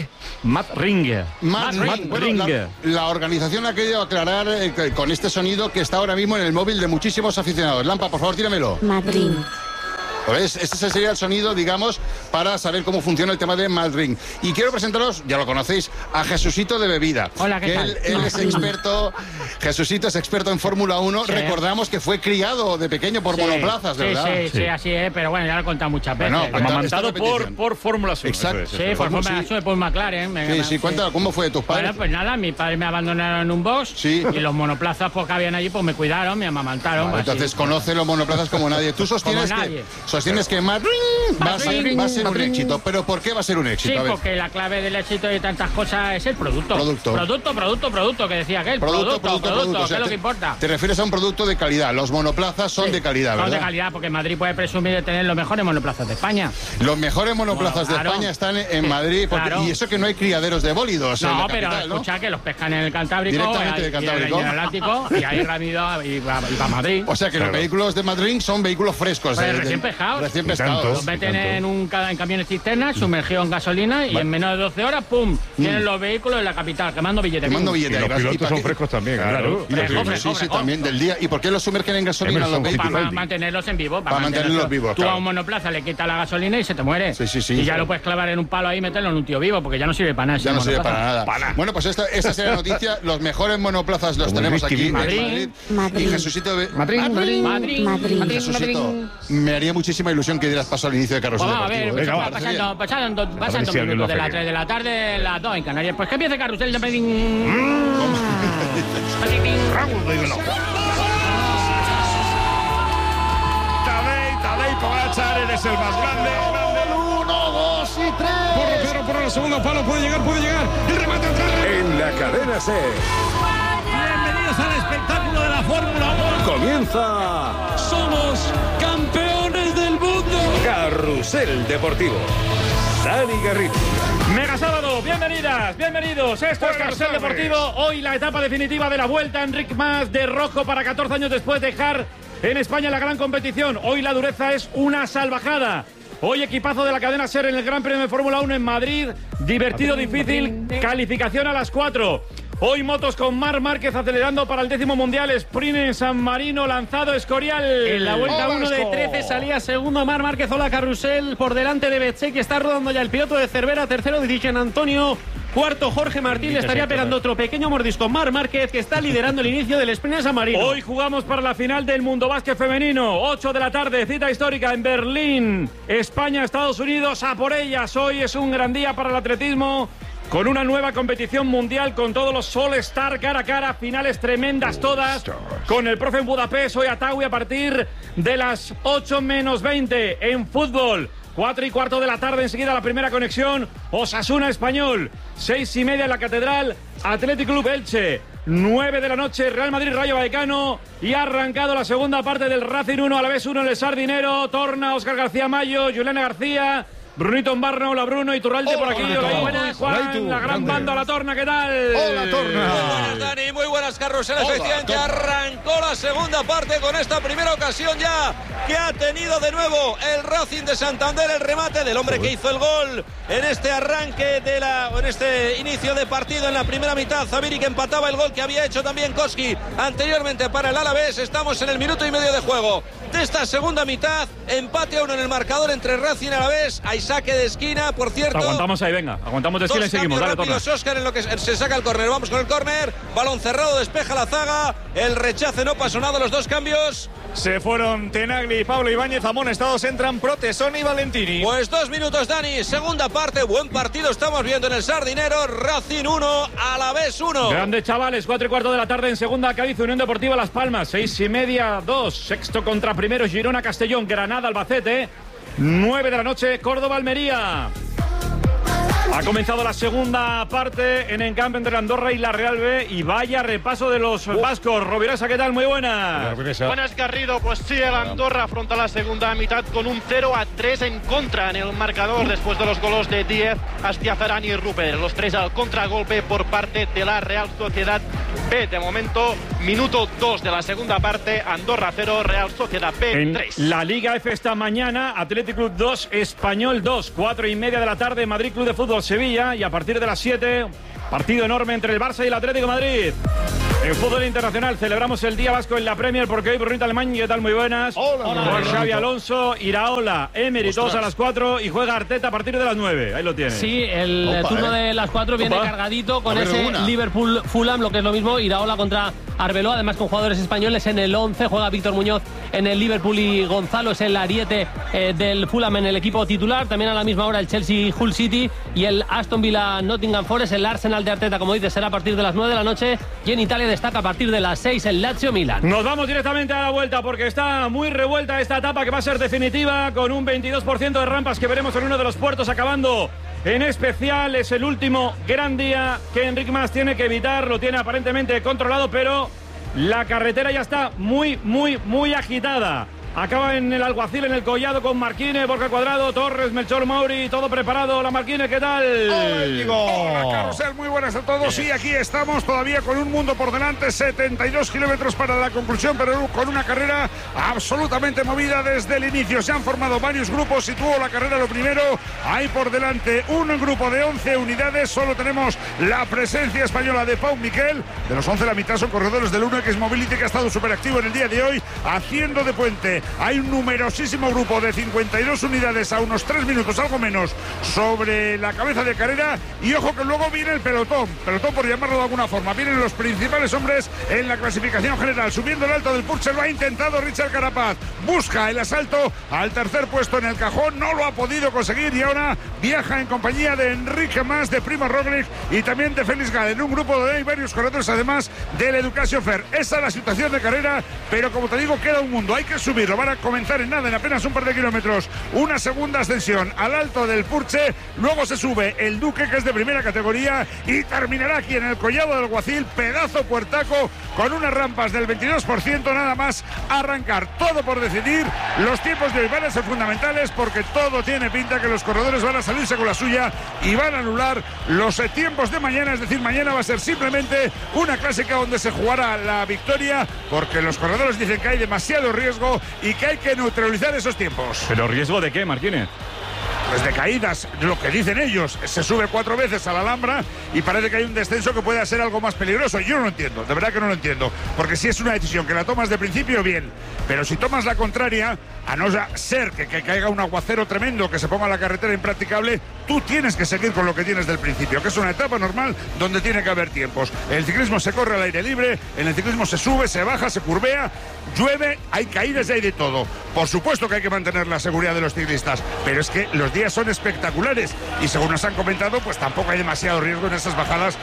La organización ha querido aclarar con este sonido que está ahora mismo en el móvil de muchísimos aficionados. Lampa, por favor, tíramelo. Madrid. ¿Ves? Este sería el sonido, digamos, para saber cómo funciona el tema de Madrid. Y quiero presentaros, ya lo conocéis, a Jesucito de Bebida. Hola, ¿qué tal? Él es experto, Jesucito es experto en Fórmula 1. Sí. Recordamos que fue criado de pequeño por monoplazas, ¿verdad? Sí, así es, pero bueno, ya lo he contado muchas veces. Amamantado por Fórmula 1. Exacto. Sí, por Fórmula 1, por McLaren. Sí, cuéntalo, ¿cómo fue de tus padres? Bueno, pues nada, mis padres me abandonaron en un box y los monoplazas que habían allí, pues me cuidaron, me amamantaron. Vale, entonces conoce los monoplazas como nadie. Tú sostienes que Madrid va a ser un éxito. ¿Pero por qué va a ser un éxito? Sí, porque la clave del éxito de tantas cosas es el producto. Producto, que decía aquel. Producto, o sea, ¿qué es lo que importa? Te refieres a un producto de calidad. Los monoplazas son de calidad, ¿verdad? Son de calidad, porque Madrid puede presumir de tener los mejores monoplazas de España. Los mejores monoplazas de España están en Madrid, y eso que no hay criaderos de bólidos en la capital, pero escucha que los pescan en el Cantábrico, directamente del Cantábrico, y en el Atlántico, y ahí rápido y para Madrid. O sea que los vehículos de Madrid son vehículos frescos. Recién pescados. Los meten en camiones cisternas, sumergidos en gasolina, y en menos de 12 horas, ¡pum!, tienen los vehículos en la capital, quemando billetes. Y los pilotos son frescos también, claro. Sí, también del día. ¿Y por qué los sumergen en gasolina a los vehículos? Para mantenerlos en vivo. Para mantenerlos vivos. Tú a un monoplaza le quitas la gasolina y se te muere. Sí. Y ya lo puedes clavar en un palo ahí y meterlo en un tío vivo, porque ya no sirve para nada. Ya no sirve para nada. Bueno, pues esa será la noticia. Los mejores monoplazas los tenemos aquí en Madrid. Y Jesucito de... Madrid. Jesucito, me haría muchísima ilusión que dieras paso al inicio de Carrusel Deportivo. Pasando minutos de las 3 de la tarde, las 2 en Canarias. Pues que empiece Carrusel de Madrid. Tadej Pogačar, eres el más grande. 1, 2 y 3. Por el segundo palo, puede llegar. El remate atrás. En la cadena C. Bienvenidos al espectáculo de la Fórmula 1. Comienza. Somos campeones del mundo. Carrusel Deportivo. Dani Garrido. Mega sábado, bienvenidos. Esto es Carrusel Deportivo. Hoy la etapa definitiva de la Vuelta. Enric Mas de rojo para 14 años después de dejar en España la gran competición. Hoy la dureza es una salvajada. Hoy equipazo de la cadena SER en el Gran Premio de Fórmula 1 en Madrid. Divertido, difícil, calificación a las 4. Hoy motos con Marc Márquez acelerando para el 10º Mundial. Sprint en San Marino, lanzado Escorial. En la vuelta 1 de 13 salía segundo Marc Márquez. Hola, Carrusel, por delante de Betxec, que está rodando ya el piloto de Cervera. Tercero de Gian Antonio. Cuarto Jorge Martín. Le estaría pegando otro pequeño mordisco Marc Márquez, que está liderando el inicio del Sprint en San Marino. Hoy jugamos para la final del Mundo Básquet Femenino. 8 de la tarde, cita histórica en Berlín. España, Estados Unidos, a por ellas. Hoy es un gran día para el atletismo, con una nueva competición mundial, con todos los All-Star cara a cara, finales tremendas todas, con el profe en Budapest, hoy a Taui a partir de las 8 menos 20 en fútbol. 4:15 de la tarde, enseguida la primera conexión, Osasuna Español. 6:30 en la Catedral, Athletic Club Elche. 9 de la noche, Real Madrid Rayo Vallecano. Y ha arrancado la segunda parte del Racing 1, a la vez 1 en el Sardinero. Torna Óscar García Mayo, Juliana García, Brunito en Barna. Hola Bruno, Iturralde por aquí. Hola, buenas, Juan, la gran banda, la Torna, ¿qué tal? Hola Torna. Muy buenas, Dani, muy buenas, Carrusel. Efectivamente arrancó la segunda parte con esta primera ocasión ya que ha tenido de nuevo el Racing de Santander, el remate del hombre que hizo el gol en este arranque en este inicio de partido en la primera mitad. Zabiri, que empataba el gol que había hecho también Koski anteriormente para el Alavés. Estamos en el minuto y medio de juego de esta segunda mitad. Empate a 1 en el marcador entre Racing y Alavés. Hay saque de esquina, por cierto. Aguantamos ahí, venga. Aguantamos de esquina y seguimos. Dale, Torna. Óscar, en lo que se saca el córner. Vamos con el córner. Balón cerrado, despeja la zaga. El rechace no pasó nada. Los dos cambios. Se fueron Tenagli y Pablo Ibáñez, amonestados, entran Protesón y Valentini. Pues 2 minutos, Dani, segunda parte, buen partido estamos viendo en el Sardinero, Racing 1, Alavés 1. Grandes chavales, 4:15 de la tarde en segunda, Cádiz, Unión Deportiva Las Palmas, 6:30, 2, sexto contra primero, Girona, Castellón, Granada, Albacete, 9 de la noche, Córdoba, Almería. Ha comenzado la segunda parte en encampe entre Andorra y la Real B. Y vaya repaso de los vascos. Rovirasa, ¿qué tal? Muy buenas. Buenas, Garrido. Pues sí, el Andorra afronta la segunda mitad con un 0-3 en contra en el marcador después de los goles de Díez, Astiafarán y Rupert. Los 3 al contragolpe por parte de la Real Sociedad B. De momento, minuto 2 de la segunda parte. Andorra 0, Real Sociedad B 3. En la Liga F esta mañana, Athletic Club 2, Español 2. 4:30 de la tarde, Madrid Club de Fútbol Sevilla, y a partir de las 7, partido enorme entre el Barça y el Atlético de Madrid. En fútbol internacional celebramos el Día Vasco en la Premier porque hoy Brunita Alemán, ¿qué tal? Muy buenas. Hola. Con Xavi Alonso, Iraola, Emery, todos a las 4 y juega Arteta a partir de las 9. Ahí lo tiene. Sí, el turno de las 4 viene cargadito con ese Liverpool-Fulham, lo que es lo mismo, Iraola contra Arbeloa, además con jugadores españoles en el 11, juega Víctor Muñoz en el Liverpool y Gonzalo es el ariete del Fulham en el equipo titular. También a la misma hora el Chelsea-Hull City y el Aston Villa-Nottingham Forest. El Arsenal de Arteta, como dices, será a partir de las 9 de la noche, y en Italia destaca a partir de las 6 el Lazio-Milan. Nos vamos directamente a la vuelta porque está muy revuelta esta etapa que va a ser definitiva, con un 22% de rampas que veremos en uno de los puertos acabando. En especial es el último gran día que Enric Mas tiene que evitar, lo tiene aparentemente controlado, pero la carretera ya está muy agitada. Acaba en el Alguacil, en el Collado, con Marquínez, Borja Cuadrado, Torres, Melchor Mauri, todo preparado. Hola Marquínez, ¿qué tal? Hola Carrusel, muy buenas a todos. Y aquí estamos todavía con un mundo por delante, 72 kilómetros para la conclusión, pero con una carrera absolutamente movida desde el inicio. Se han formado varios grupos, situó la carrera lo primero. Hay por delante un grupo de 11 unidades, solo tenemos la presencia española de Pau Miquel. De los 11, la mitad son corredores del 1X Mobility, que ha estado súper activo en el día de hoy, haciendo de puente. Hay un numerosísimo grupo de 52 unidades a unos 3 minutos, algo menos, sobre la cabeza de carrera. Y ojo que luego viene el pelotón por llamarlo de alguna forma. Vienen los principales hombres en la clasificación general. Subiendo el alto del Purcher lo ha intentado Richard Carapaz. Busca el asalto al tercer puesto en el cajón. No lo ha podido conseguir y ahora viaja en compañía de Enrique Mas, de Primo Roglic y también de Félix Gall. En un grupo donde hay varios corredores, además del Education Fair. Esa es la situación de carrera, pero como te digo, queda un mundo. Hay que subirlo. Van a comenzar en nada, en apenas un par de kilómetros, una segunda ascensión al alto del Purche, luego se sube el Duque, que es de primera categoría, y terminará aquí en el Collado del Alguacil, pedazo puertaco, con unas rampas del 22%, nada más arrancar. Todo por decidir. Los tiempos de hoy van a ser fundamentales porque todo tiene pinta que los corredores van a salirse con la suya y van a anular los tiempos de mañana, es decir, mañana va a ser simplemente una clásica donde se jugará la victoria, porque los corredores dicen que hay demasiado riesgo y que hay que neutralizar esos tiempos. ¿Pero riesgo de qué, Martínez? Pues de caídas, lo que dicen ellos. Se sube 4 veces a la Alhambra y parece que hay un descenso que puede ser algo más peligroso. Yo no lo entiendo, de verdad que no lo entiendo. Porque si es una decisión que la tomas de principio, bien. Pero si tomas la contraria, a no ser que caiga un aguacero tremendo, que se ponga la carretera impracticable, tú tienes que seguir con lo que tienes del principio, que es una etapa normal donde tiene que haber tiempos. El ciclismo se corre al aire libre, en el ciclismo se sube, se baja, se curvea, llueve, hay caídas y hay de todo. Por supuesto que hay que mantener la seguridad de los ciclistas, pero es que los días son espectaculares y según nos han comentado, pues tampoco hay demasiado riesgo en esas bajadas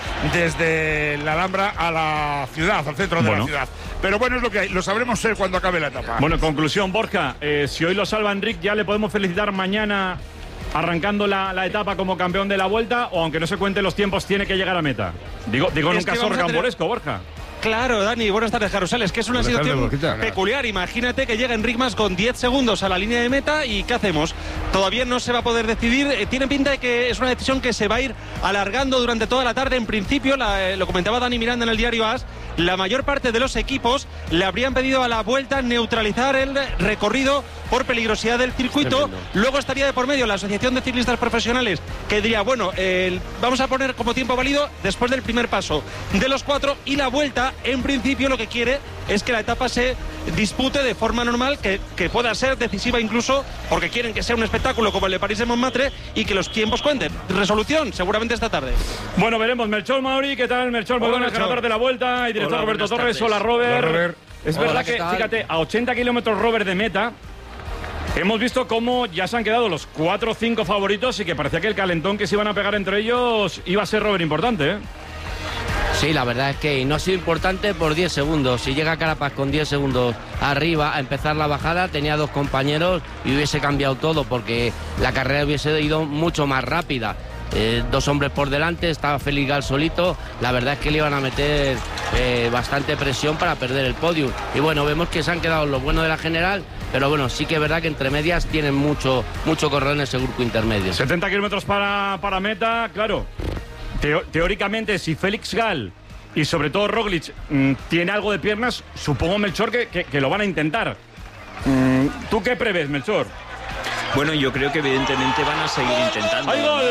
desde la Alhambra a la ciudad, al centro de la ciudad. Pero bueno, es lo que hay, lo sabremos cuando acabe la etapa. Bueno, conclusión, Borja, si hoy lo salva Enric, ¿ya le podemos felicitar mañana arrancando la etapa como campeón de la Vuelta, o aunque no se cuenten los tiempos tiene que llegar a meta? Digo en un caso rocambolesco, Borja. Claro, Dani, buenas tardes, Carrusel. Es que es una situación peculiar. Imagínate que llega Enric Mas con 10 segundos a la línea de meta y ¿qué hacemos? Todavía no se va a poder decidir. Tiene pinta de que es una decisión que se va a ir alargando durante toda la tarde. En principio, lo comentaba Dani Miranda en el diario AS, la mayor parte de los equipos le habrían pedido a la Vuelta neutralizar el recorrido por peligrosidad del circuito. Luego estaría de por medio la Asociación de Ciclistas Profesionales, que diría, bueno, vamos a poner como tiempo válido después del primer paso de los 4, y la Vuelta en principio lo que quiere es que la etapa se dispute de forma normal, que pueda ser decisiva incluso, porque quieren que sea un espectáculo como el de París-en-Montmartre y que los tiempos cuenten. Resolución seguramente esta tarde. Bueno, veremos. Melchor Mauri, ¿qué tal? Melchor, muy buenas, ganador de la Vuelta, y director Roberto Torres. Hola, Robert. Es Hola, verdad ¿qué que, tal? fíjate, a 80 kilómetros Robert de meta, hemos visto cómo ya se han quedado los 4 o 5 favoritos y que parecía que el calentón que se iban a pegar entre ellos iba a ser Robert importante, ¿eh? Sí, la verdad es que no ha sido importante por 10 segundos. Si llega Carapaz con 10 segundos arriba a empezar la bajada, tenía 2 compañeros y hubiese cambiado todo porque la carrera hubiese ido mucho más rápida. 2 hombres por delante, estaba Félix Gal solito. La verdad es que le iban a meter bastante presión para perder el podio. Y bueno, vemos que se han quedado los buenos de la general, pero bueno, sí que es verdad que entre medias tienen mucho correr en ese grupo intermedio. 70 kilómetros para meta, claro. Teóricamente, si Félix Gal y sobre todo Roglic tiene algo de piernas, supongo, Melchor, que lo van a intentar. ¿Tú qué prevés, Melchor? Bueno, yo creo que evidentemente van a seguir intentando. ¡Hay gol!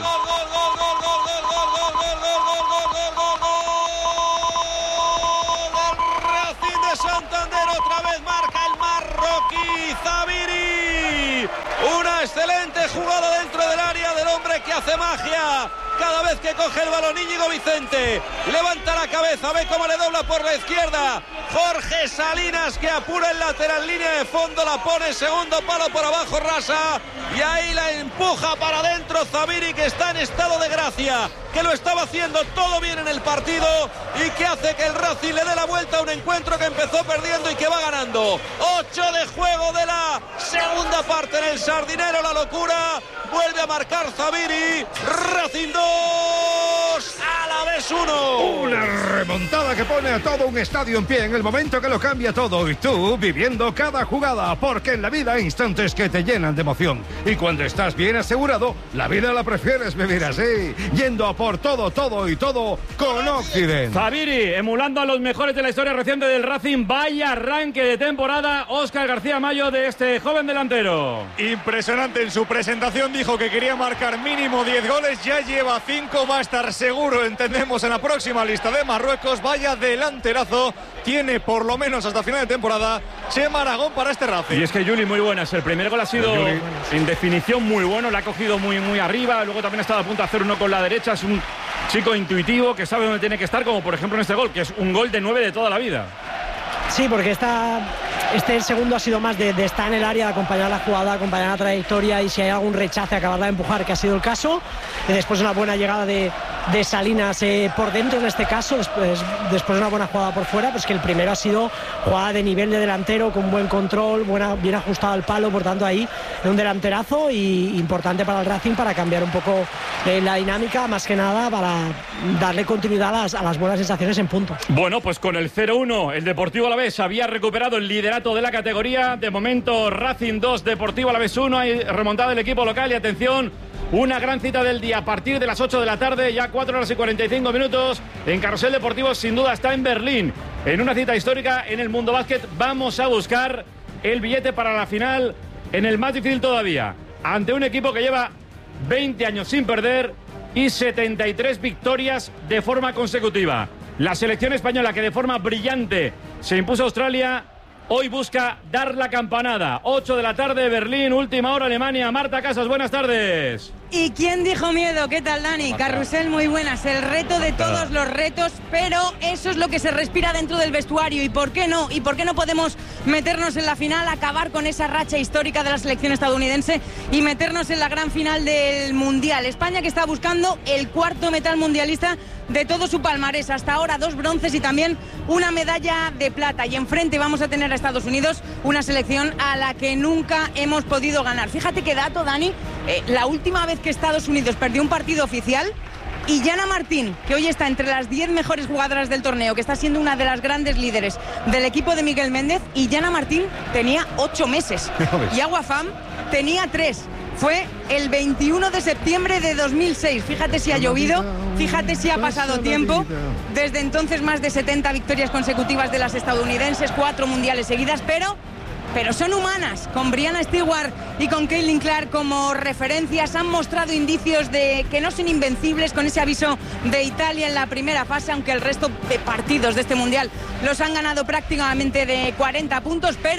Racing de Santander otra vez marca el marroquí Zabiri. Una excelente jugada dentro del área del hombre que hace magia. Cada vez que coge el balón Íñigo Vicente, levanta la cabeza, ve cómo le dobla por la izquierda. Jorge Salinas que apura el lateral, línea de fondo, la pone segundo palo por abajo, rasa. Y ahí la empuja para adentro Zabiri, que está en estado de gracia, que lo estaba haciendo todo bien en el partido y que hace que el Racing le dé la vuelta a un encuentro que empezó perdiendo y que va ganando. 8 de juego de la segunda parte en el Sardinero, la locura. Vuelve a marcar Zabiri. Racing 2, Alavés 1. Una remontada que pone a todo un estadio en pie en el momento que lo cambia todo. Y tú viviendo cada jugada, porque en la vida hay instantes que te llenan de emoción. Y cuando estás bien asegurado, la vida la prefieres vivir así, yendo a por todo, todo y todo con Occident. Zabiri, emulando a los mejores de la historia reciente del Racing. Vaya arranque de temporada, Óscar García Mayo, de este joven delantero. Impresionante. En su presentación dijo que quería marcar mínimo 10 goles, ya lleva 5, va a estar seguro, entendemos, en la próxima lista de Marruecos. Vaya delanterazo tiene por lo menos hasta final de temporada Chema Aragón para este Racing. Y es que Juli, muy buenas. El primer gol ha sido en definición muy bueno, la ha cogido muy arriba, luego también ha estado a punto de hacer uno con la derecha. Es un chico intuitivo que sabe dónde tiene que estar, como por ejemplo en este gol, que es un gol de 9 de toda la vida. Sí, porque este segundo ha sido más de estar en el área, de acompañar la jugada, acompañar la trayectoria, y si hay algún rechace acabarla de empujar, que ha sido el caso. Y después una buena llegada de Salinas por dentro, en este caso, después una buena jugada por fuera, pues que el primero ha sido jugada de nivel de delantero, con buen control, bien ajustado al palo, por tanto ahí un delanterazo y importante para el Racing, para cambiar un poco la dinámica, más que nada para darle continuidad a las buenas sensaciones en puntos. Bueno, pues con el 0-1 el Deportivo Alavés había recuperado el liderato de la categoría. De momento Racing 2, Deportivo Alavés 1. Hay remontada del equipo local y atención, una gran cita del día a partir de las 8 de la tarde, ya 4 horas y 45 minutos en Carrusel Deportivo. Sin duda está en Berlín, en una cita histórica en el Mundo Básquet. Vamos a buscar el billete para la final en el más difícil todavía, ante un equipo que lleva 20 años sin perder y 73 victorias de forma consecutiva. La selección española, que de forma brillante se impuso a Australia, hoy busca dar la campanada. 8 de la tarde, Berlín, última hora, Alemania. Marta Casas, buenas tardes. ¿Y quién dijo miedo? ¿Qué tal, Dani? Carrusel, muy buenas. El reto de todos los retos, pero eso es lo que se respira dentro del vestuario. ¿Y por qué no? ¿Y por qué no podemos meternos en la final, acabar con esa racha histórica de la selección estadounidense y meternos en la gran final del Mundial? España, que está buscando el 4º metal mundialista de todo su palmarés. Hasta ahora 2 bronces y también una medalla de plata. Y enfrente vamos a tener a Estados Unidos, una selección a la que nunca hemos podido ganar. Fíjate qué dato, Dani. La última vez que Estados Unidos perdió un partido oficial, y Yana Martín, que hoy está entre las 10 mejores jugadoras del torneo, que está siendo una de las grandes líderes del equipo de Miguel Méndez, y Yana Martín tenía 8 meses. Y Agua Fam tenía 3. Fue el 21 de septiembre de 2006. Fíjate si ha llovido, fíjate si ha pasado tiempo. Desde entonces más de 70 victorias consecutivas de las estadounidenses, 4 mundiales seguidas, pero son humanas. Con Brianna Stewart y con Caitlin Clark como referencias han mostrado indicios de que no son invencibles, con ese aviso de Italia en la primera fase, aunque el resto de partidos de este mundial los han ganado prácticamente de 40 puntos, pero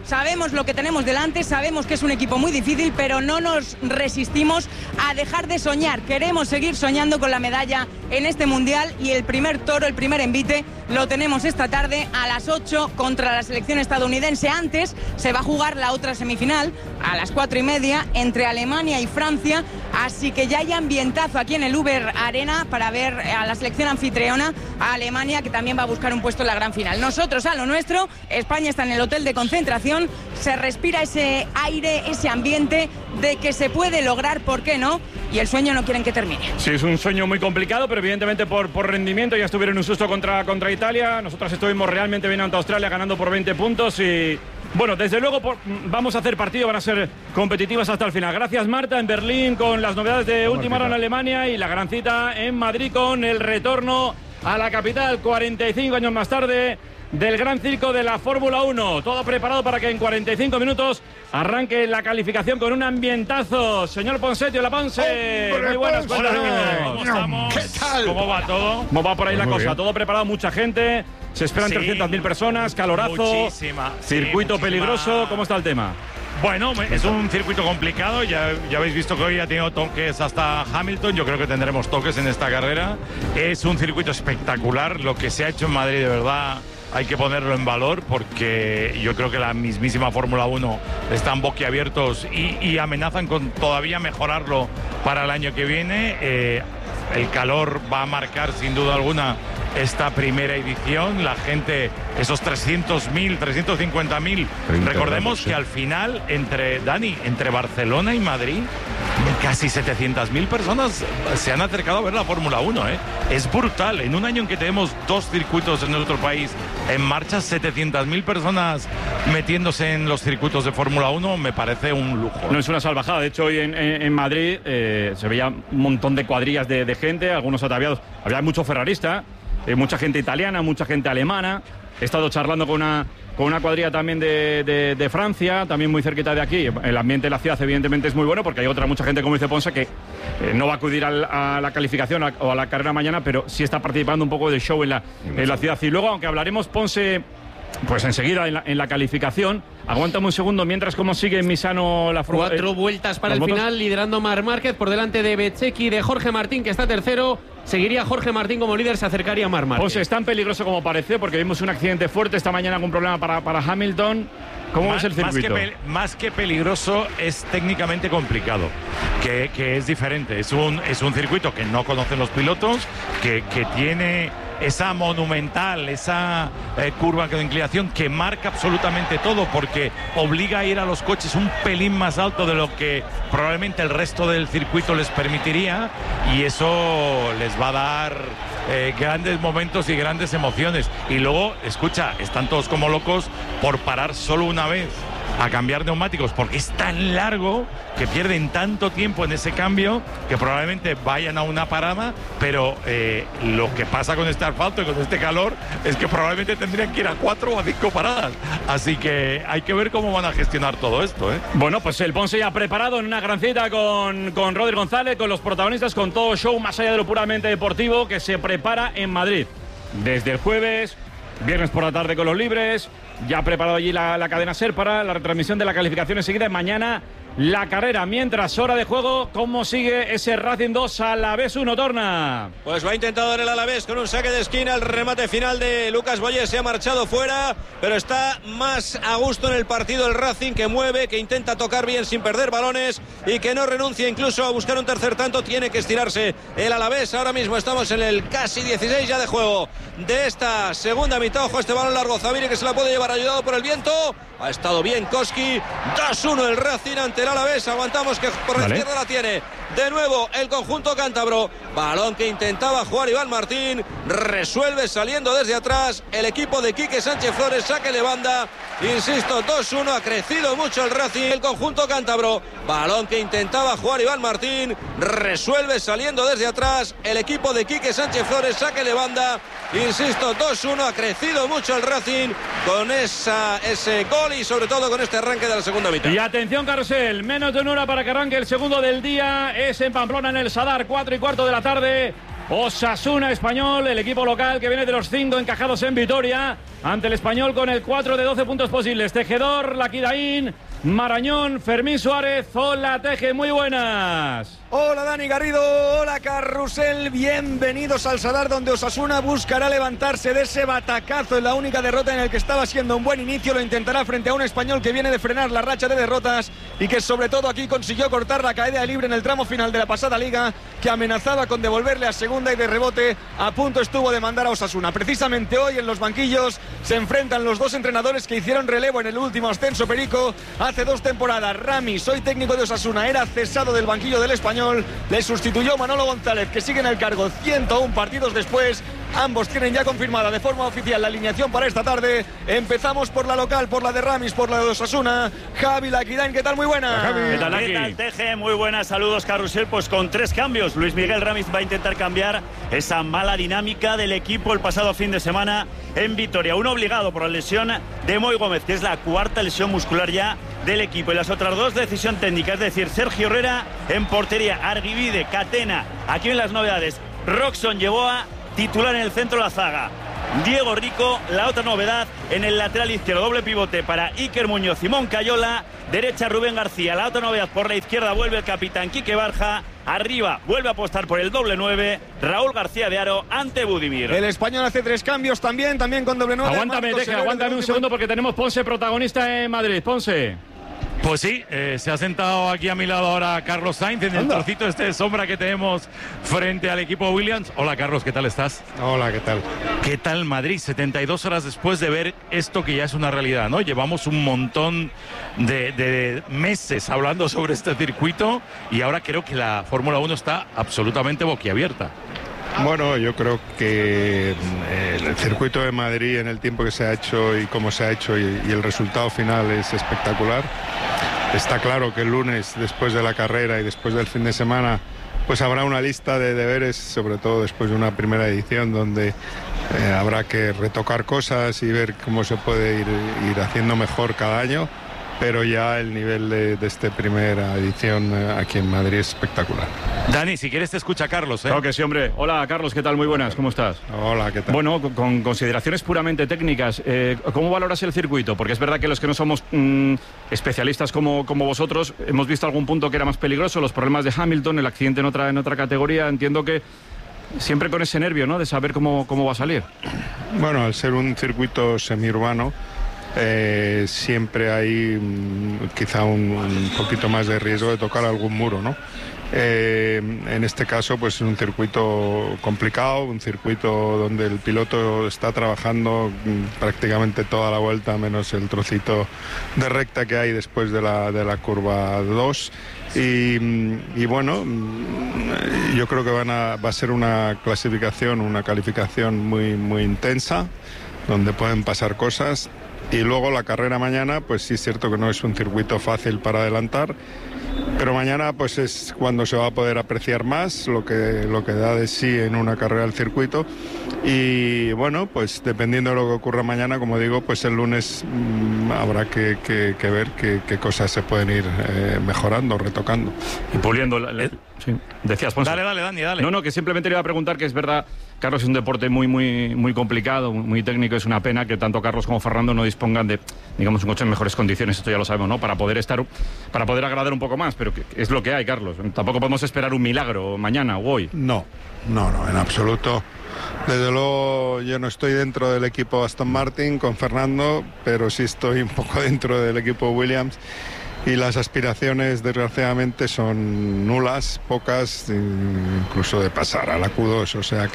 sabemos lo que tenemos delante, sabemos que es un equipo muy difícil, pero no nos resistimos a dejar de soñar. Queremos seguir soñando con la medalla en este Mundial y el primer toro, el primer envite, lo tenemos esta tarde a las 8 contra la selección estadounidense. Antes se va a jugar la otra semifinal a las 4:30 entre Alemania y Francia, así que ya hay ambientazo aquí en el Uber Arena para ver a la selección anfitriona, a Alemania, que también va a buscar un puesto en la gran final. Nosotros a lo nuestro, España está en el hotel de concentración, se respira ese aire, ese ambiente de que se puede lograr, ¿por qué no? Y el sueño no quieren que termine. Sí, es un sueño muy complicado, pero evidentemente por rendimiento ya estuvieron un susto contra Italia. Nosotros estuvimos realmente bien ante Australia, ganando por 20 puntos y... Bueno, desde luego vamos a hacer partido, van a ser competitivas hasta el final. Gracias, Marta, en Berlín con las novedades de última hora en Alemania y la gran cita en Madrid con el retorno a la capital 45 años más tarde del gran circo de la Fórmula 1. Todo preparado para que en 45 minutos arranque la calificación con un ambientazo. Señor Ponsetti, hola Ponce. Muy buenas, cuéntanos. ¿Cómo estamos? ¿Qué tal? ¿Cómo va todo? ¿Cómo va por ahí la cosa? Bien. Todo preparado, mucha gente. Se esperan 300.000 personas, calorazo, circuito peligroso. ¿Cómo está el tema? Bueno, es un circuito complicado. Ya habéis visto que hoy ha tenido toques hasta Hamilton. Yo creo que tendremos toques en esta carrera. Es un circuito espectacular. Lo que se ha hecho en Madrid, de verdad, hay que ponerlo en valor porque yo creo que la mismísima Fórmula 1 están boquiabiertos y amenazan con todavía mejorarlo para el año que viene. El calor va a marcar sin duda alguna esta primera edición. La gente, esos 300.000, 350.000. Recordemos que al final, entre Barcelona y Madrid, casi 700.000 personas se han acercado a ver la Fórmula 1. Es brutal. En un año en que tenemos 2 circuitos en nuestro país en marcha, 700.000 personas metiéndose en los circuitos de Fórmula 1, me parece un lujo. No es una salvajada. De hecho, hoy en Madrid se veía un montón de cuadrillas de gente, algunos ataviados. Había mucho ferrarista, mucha gente italiana, mucha gente alemana. He estado charlando con una cuadrilla también de Francia, también muy cerquita de aquí. El ambiente de la ciudad evidentemente es muy bueno porque hay mucha gente, como dice Ponce, que no va a acudir a la calificación o a la carrera mañana, pero sí está participando un poco del show en la ciudad. Y luego, aunque hablaremos, Ponce, pues enseguida en la calificación. Aguántame un segundo, mientras cómo sigue Misano la Fórmula 4 vueltas para el final, liderando Marc Márquez por delante de Bezzecchi, de Jorge Martín, que está tercero. Seguiría Jorge Martín como líder, se acercaría a Marc Márquez. Pues es tan peligroso como parece, porque vimos un accidente fuerte esta mañana, algún problema para Hamilton. ¿Cómo ves el circuito? Más que peligroso, es técnicamente complicado, que es diferente. Es un circuito que no conocen los pilotos, que tiene esa monumental, esa curva de inclinación que marca absolutamente todo, porque obliga a ir a los coches un pelín más alto de lo que probablemente el resto del circuito les permitiría, y eso les va a dar grandes momentos y grandes emociones. Y luego, escucha, están todos como locos por parar solo una vez a cambiar neumáticos, porque es tan largo que pierden tanto tiempo en ese cambio que probablemente vayan a una parada, pero lo que pasa con este asfalto y con este calor es que probablemente tendrían que ir a 4 o a 5 paradas, así que hay que ver cómo van a gestionar todo esto. Bueno, pues el Ponce ya preparado en una gran cita con Rodri González, con los protagonistas, con todo show más allá de lo puramente deportivo que se prepara en Madrid desde el jueves, viernes por la tarde con los libres. Ya ha preparado allí la cadena SER para la retransmisión de la calificación enseguida. Mañana la carrera. Mientras, hora de juego, ¿cómo sigue ese Racing 2 Alavés 1, Torna? Pues va a intentar dar el Alavés con un saque de esquina. El remate final de Lucas Boyes se ha marchado fuera, pero está más a gusto en el partido el Racing, que mueve, que intenta tocar bien sin perder balones y que no renuncia incluso a buscar un tercer tanto. Tiene que estirarse el Alavés. Ahora mismo estamos en el casi 16 ya de juego de esta segunda mitad. Ojo, este balón largo, Zaviri, que se la puede llevar ayudado por el viento. Ha estado bien Koski. 2-1 el Racing ante el Alavés. Aguantamos, que por la izquierda la tiene de nuevo el conjunto cántabro. Balón que intentaba jugar Iván Martín. Resuelve saliendo desde atrás el equipo de Quique Sánchez Flores. Saque de banda. Insisto, 2-1. Ha crecido mucho el Racing, el conjunto cántabro. Balón que intentaba jugar Iván Martín. Resuelve saliendo desde atrás el equipo de Quique Sánchez Flores. Saque de banda. Insisto, 2-1. Ha crecido mucho el Racing con ese gol y sobre todo con este arranque de la segunda mitad. Y atención, Carrusel, menos de una hora para que arranque el segundo del día. Es en Pamplona, en el Sadar, 4:15 de la tarde. Osasuna Español, el equipo local que viene de los 5 encajados en Vitoria, ante el Español con el 4 de 12 puntos posibles. Tejedor, Laquidaín, Marañón, Fermín Suárez. Hola, Teje, muy buenas. Hola Dani Garrido, hola Carrusel, bienvenidos al Sadar, donde Osasuna buscará levantarse de ese batacazo en la única derrota en el que estaba siendo un buen inicio. Lo intentará frente a un Español que viene de frenar la racha de derrotas y que sobre todo aquí consiguió cortar la caída libre en el tramo final de la pasada liga, que amenazaba con devolverle a segunda y de rebote a punto estuvo de mandar a Osasuna. Precisamente hoy en los banquillos se enfrentan los dos entrenadores que hicieron relevo en el último ascenso, Perico, hace 2 temporadas. Ramis, hoy técnico de Osasuna, era cesado del banquillo del Español. Le sustituyó Manolo González, que sigue en el cargo 101 partidos después. Ambos tienen ya confirmada de forma oficial la alineación para esta tarde. Empezamos por la local, por la de Ramis, por la de Osasuna. Javi Laquidain, ¿qué tal? Muy buena. ¿Qué tal, Teje? Muy buenas, saludos, Carrusel. Pues con 3 cambios. Luis Miguel Ramis va a intentar cambiar esa mala dinámica del equipo el pasado fin de semana en Vitoria. Uno obligado por la lesión de Moy Gómez, que es la 4ª lesión muscular ya del equipo. Y las otras 2, decisión técnica, es decir, Sergio Herrera en portería, Argivide, Catena. Aquí en las novedades, Roxon Yeboah, titular en el centro de la zaga. Diego Rico, la otra novedad en el lateral izquierdo, doble pivote para Iker Muñoz, Simón Cayola, derecha Rubén García. La otra novedad por la izquierda, vuelve el capitán Quique Barja. Arriba vuelve a apostar por el doble 9, Raúl García de Aro ante Budimir. El Español hace 3 cambios también con doble 9. Aguántame, Teje, aguántame un segundo porque tenemos Ponce protagonista en Madrid. Ponce. Pues sí, se ha sentado aquí a mi lado ahora Carlos Sainz en el trocito de sombra que tenemos frente al equipo Williams. Hola Carlos, ¿qué tal estás? Hola, ¿qué tal? ¿Qué tal Madrid? 72 horas después de ver esto que ya es una realidad, ¿no? Llevamos un montón de meses hablando sobre este circuito y ahora creo que la Fórmula 1 está absolutamente boquiabierta. Bueno, yo creo que el circuito de Madrid en el tiempo que se ha hecho y cómo se ha hecho y el resultado final es espectacular. Está claro que el lunes, después de la carrera y después del fin de semana, pues habrá una lista de deberes, sobre todo después de una primera edición donde habrá que retocar cosas y ver cómo se puede ir haciendo mejor cada año. Pero ya el nivel de esta primera edición aquí en Madrid es espectacular. Dani, si quieres te escucha Carlos, ¿eh? Claro que sí, hombre. Hola, Carlos, ¿qué tal? Muy buenas, ¿cómo estás? Hola, ¿qué tal? Bueno, con consideraciones puramente técnicas, ¿cómo valoras el circuito? Porque es verdad que los que no somos especialistas como vosotros, hemos visto algún punto que era más peligroso, los problemas de Hamilton, el accidente en otra categoría. Entiendo que siempre con ese nervio, ¿no?, de saber cómo va a salir. Bueno, al ser un circuito semiurbano, siempre hay quizá un poquito más de riesgo de tocar algún muro, ¿no? En este caso, pues es un circuito complicado, un circuito donde el piloto está trabajando prácticamente toda la vuelta, menos el trocito de recta que hay después de la curva 2. Y bueno, yo creo que va a ser una calificación muy intensa, donde pueden pasar cosas. Y luego la carrera mañana, pues sí es cierto que no es un circuito fácil para adelantar, pero mañana pues es cuando se va a poder apreciar más lo que da de sí en una carrera del circuito. Y bueno, pues dependiendo de lo que ocurra mañana, como digo, pues el lunes habrá que ver qué cosas se pueden ir mejorando, retocando. Y puliendo. Sí. Decías, Ponce. Dale, Dani, dale. No, que simplemente le iba a preguntar, que es verdad, Carlos, es un deporte muy complicado, muy técnico. Es una pena que tanto Carlos como Fernando no dispongan de, digamos, un coche en mejores condiciones. Esto ya lo sabemos, ¿no? Para poder agradar un poco más, pero es lo que hay, Carlos. Tampoco podemos esperar un milagro mañana o hoy. No, en absoluto. Desde luego yo no estoy dentro del equipo Aston Martin con Fernando, pero sí estoy un poco dentro del equipo Williams. Y las aspiraciones, desgraciadamente, son nulas, pocas, incluso de pasar a la Q2. O sea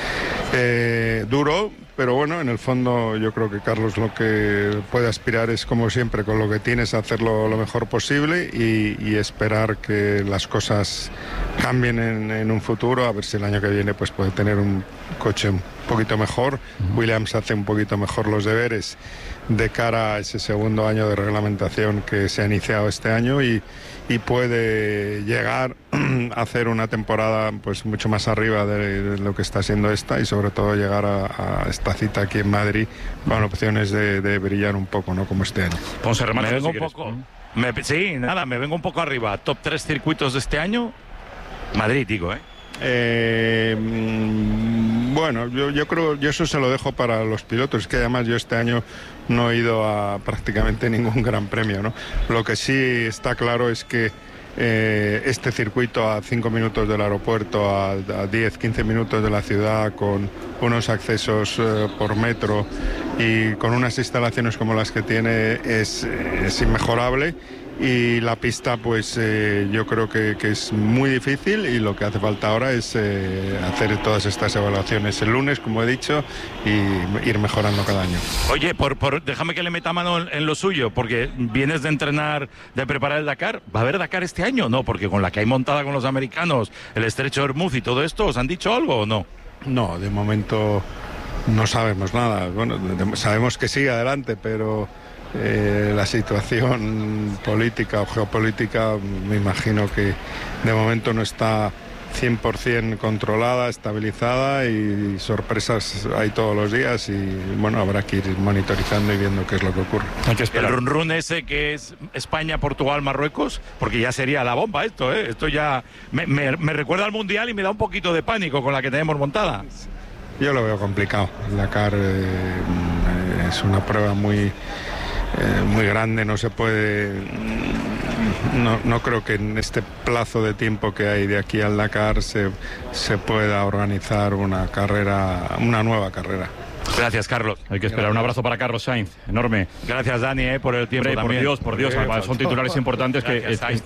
que duro, pero bueno, en el fondo yo creo que Carlos lo que puede aspirar es, como siempre, con lo que tienes, hacerlo lo mejor posible y esperar que las cosas cambien en un futuro, a ver si el año que viene pues puede tener un coche un poquito mejor. Williams hace un poquito mejor los deberes de cara a ese segundo año de reglamentación que se ha iniciado este año y puede llegar a hacer una temporada pues mucho más arriba de lo que está siendo esta, y sobre todo llegar a esta cita aquí en Madrid con opciones de brillar un poco, ¿no?, como este año. Ponce, remate, me vengo un poco. Me vengo un poco arriba. Top 3 circuitos de este año. Madrid, digo, ¿eh? Bueno, yo creo, yo eso se lo dejo para los pilotos, es que además yo este año no he ido a prácticamente ningún gran premio, ¿no? Lo que sí está claro es que este circuito a 5 minutos del aeropuerto, a 10-15 minutos de la ciudad, con unos accesos por metro y con unas instalaciones como las que tiene, es inmejorable. Y la pista, pues yo creo que es muy difícil, y lo que hace falta ahora es hacer todas estas evaluaciones el lunes, como he dicho, y ir mejorando cada año. Oye, déjame que le meta mano en lo suyo, porque vienes de entrenar, de preparar el Dakar. ¿Va a haber Dakar este año? No, porque con la que hay montada con los americanos, el estrecho de Hormuz y todo esto, ¿os han dicho algo o no? No, de momento no sabemos nada. Bueno, sabemos que sigue adelante, pero la situación política o geopolítica me imagino que de momento no está 100% controlada, estabilizada, y sorpresas hay todos los días, y bueno, habrá que ir monitorizando y viendo qué es lo que ocurre. Hay que esperar. El run ese que es España, Portugal, Marruecos, porque ya sería la bomba esto, ¿eh? Esto ya me recuerda al Mundial y me da un poquito de pánico con la que tenemos montada. Yo lo veo complicado. El Dakar es una prueba muy grande, no se puede, no creo que en este plazo de tiempo que hay de aquí al Dakar se pueda organizar una nueva carrera. Gracias, Carlos. Hay que esperar. Un abrazo para Carlos Sainz, enorme. Gracias, Dani, por el tiempo. Hombre, por Dios, son titulares importantes que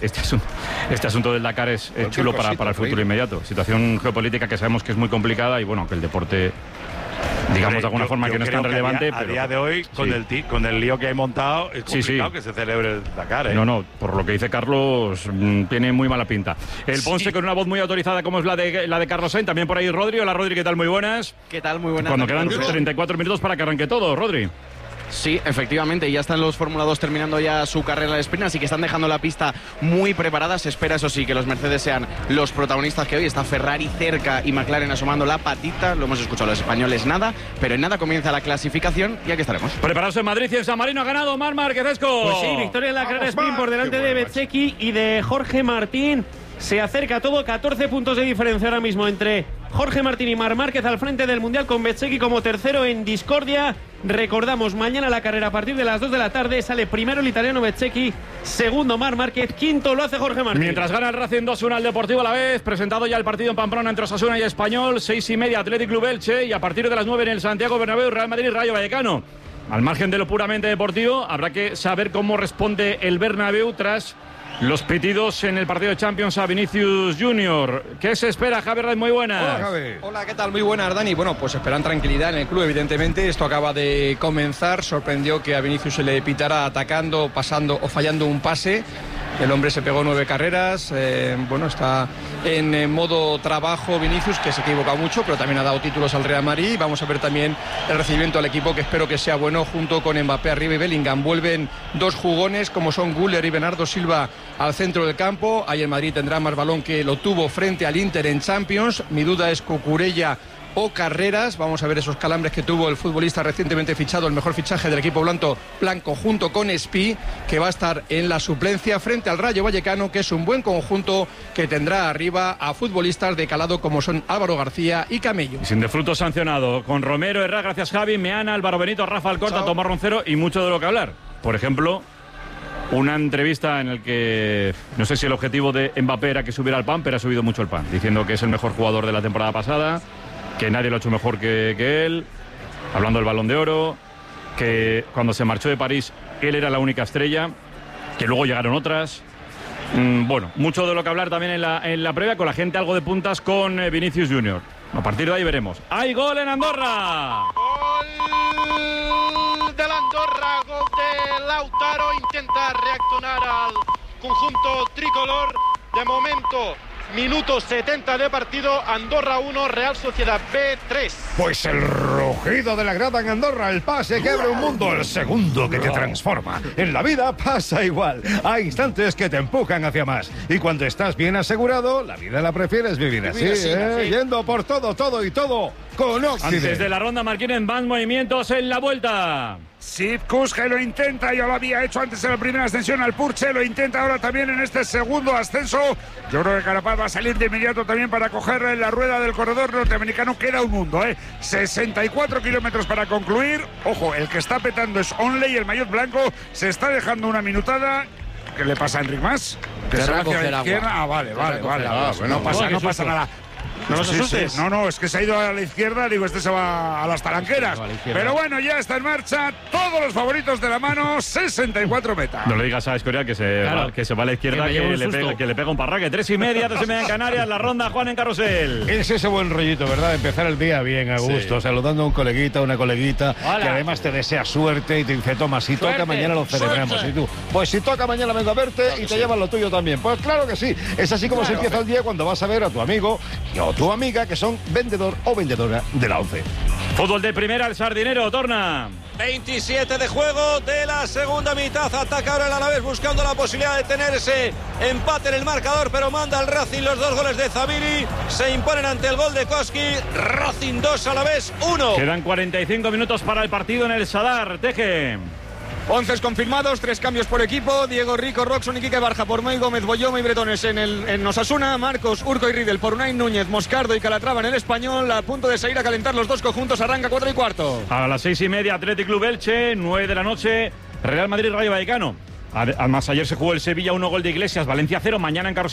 este asunto del Dakar es chulo para el futuro inmediato. Situación geopolítica que sabemos que es muy complicada, y bueno, que el deporte, digamos, de alguna forma que no es tan relevante. A día de hoy, con el lío que hay montado, es complicado que se celebre el Dakar, ¿eh? No, por lo que dice Carlos, tiene muy mala pinta. El Ponce con una voz muy autorizada como es la de Carlos Sainz, también por ahí Rodri. Hola, Rodri, ¿qué tal? Muy buenas. ¿Qué tal? Muy buenas. Cuando quedan 34 minutos para que arranque todo, Rodri. Sí, efectivamente, ya están los Fórmula 2 terminando ya su carrera de sprint, así que están dejando la pista muy preparada. Se espera, eso sí, que los Mercedes sean los protagonistas, que hoy está Ferrari cerca y McLaren asomando la patita. Lo hemos escuchado los españoles, nada, pero en nada comienza la clasificación y aquí estaremos. Preparados en Madrid y en San Marino, ha ganado Marc Márquez. Pues sí, victoria en la carrera sprint por delante de Bezzecchi y de Jorge Martín. Se acerca todo, 14 puntos de diferencia ahora mismo entre Jorge Martín y Marc Márquez al frente del Mundial, con Bezzecchi como tercero en discordia. Recordamos, mañana la carrera a partir de las 2 de la tarde. Sale primero el italiano Bezzecchi, segundo Marc Márquez, quinto lo hace Jorge Martín. Mientras gana el Racing 2-1 al Deportivo Alavés, presentado ya el partido en Pamplona entre Osasuna y Español, 6:30 Athletic Club Elche, y a partir de las 9 en el Santiago Bernabéu, Real Madrid Rayo Vallecano. Al margen de lo puramente deportivo, habrá que saber cómo responde el Bernabéu tras los pitidos en el partido de Champions a Vinicius Junior. ¿Qué se espera, Javier Red? Muy buenas. Hola, Javi. Hola, ¿qué tal? Muy buenas, Dani. Bueno, pues esperan tranquilidad en el club, evidentemente. Esto acaba de comenzar. Sorprendió que a Vinicius se le pitara atacando, pasando o fallando un pase. El hombre se pegó 9 carreras, bueno, está en modo trabajo Vinicius, que se equivoca mucho, pero también ha dado títulos al Real Madrid. Vamos a ver también el recibimiento al equipo, que espero que sea bueno, junto con Mbappé arriba y Bellingham. Vuelven dos jugones como son Güler y Bernardo Silva al centro del campo. Ahí el Madrid tendrá más balón que lo tuvo frente al Inter en Champions. Mi duda es Cucurella o Carreras. Vamos a ver esos calambres que tuvo el futbolista recientemente fichado, el mejor fichaje del equipo blanco junto con Espí, que va a estar en la suplencia frente al Rayo Vallecano, que es un buen conjunto que tendrá arriba a futbolistas de calado como son Álvaro García y Camello. Y sin de fruto sancionado, con Romero, Herrera, gracias Javi, Meana, Álvaro Benito, Rafa Alcorta, Tomás Roncero y mucho de lo que hablar. Por ejemplo, una entrevista en la que no sé si el objetivo de Mbappé era que subiera el pan, pero ha subido mucho el pan, diciendo que es el mejor jugador de la temporada pasada, que nadie lo ha hecho mejor que él, hablando del Balón de Oro, que cuando se marchó de París él era la única estrella, que luego llegaron otras. Bueno, mucho de lo que hablar también en la previa, con la gente algo de puntas con Vinicius Junior. A partir de ahí veremos. ¡Hay gol en Andorra! Gol de la Andorra, gol de Lautaro, intenta reaccionar al conjunto tricolor. De momento, minuto 70 de partido, Andorra 1, Real Sociedad B 3. Pues el rugido de la grada en Andorra, el pase que abre un mundo, el segundo que te transforma. En la vida pasa igual, hay instantes que te empujan hacia más. Y cuando estás bien asegurado, la vida la prefieres vivir así, yendo por todo y todo con Occident. Antes de la ronda, Marquín, en más movimientos en la vuelta. Sitkus, que lo intenta, ya lo había hecho antes en la primera ascensión al Purche, lo intenta ahora también en este segundo ascenso. Yo creo que Carapaz va a salir de inmediato también para coger la rueda del corredor norteamericano. Queda un mundo, 64 kilómetros para concluir. Ojo, el que está petando es Onley, el maillot blanco, se está dejando una minutada. ¿Qué le pasa a Enric Mas? Que se va hacia la izquierda. Ah, vale. No pasa nada. No los asustes. No, es que se ha ido a la izquierda. Digo, este se va a las talanqueras. Pero bueno, ya está en marcha. Todos los favoritos de la mano. 64 metas. No le digas a Escorial que se va a la izquierda, que le pega un parraque. 3:30 en Canarias. La ronda, Juan, en Carrusel. Es ese buen rollito, ¿verdad? Empezar el día bien, a gusto, saludando a un coleguita, una coleguita, que además te desea suerte y te dice, toma, si toca mañana lo celebramos. Y tú, pues si toca mañana vengo a verte y te llevas lo tuyo también. Pues claro que sí. Es así como se empieza el día cuando vas a ver a tu amigo o tu amiga que son vendedor o vendedora de la ONCE. Fútbol de primera, el Sardinero, Torna. 27 de juego de la segunda mitad. Ataca ahora el Alavés buscando la posibilidad de tener ese empate en el marcador, pero manda al Racing los 2 goles de Zabiri. Se imponen ante el gol de Koski. Racing 2, Alavés 1. Quedan 45 minutos para el partido en el Sadar. Teje. 11 confirmados, 3 cambios por equipo. Diego Rico, Roxon y Quique Barja por May Gómez, Boyoma y Bretones en Osasuna. Marcos, Urco y Riedel por Unai Núñez, Moscardo y Calatrava en el Español. A punto de salir a calentar los dos conjuntos. Arranca 4:15. A las 6:30, Athletic Club Elche. 9 de la noche, Real Madrid, Rayo Vallecano. Además, ayer se jugó el Sevilla 1 gol de Iglesias, Valencia 0. Mañana en Carrusel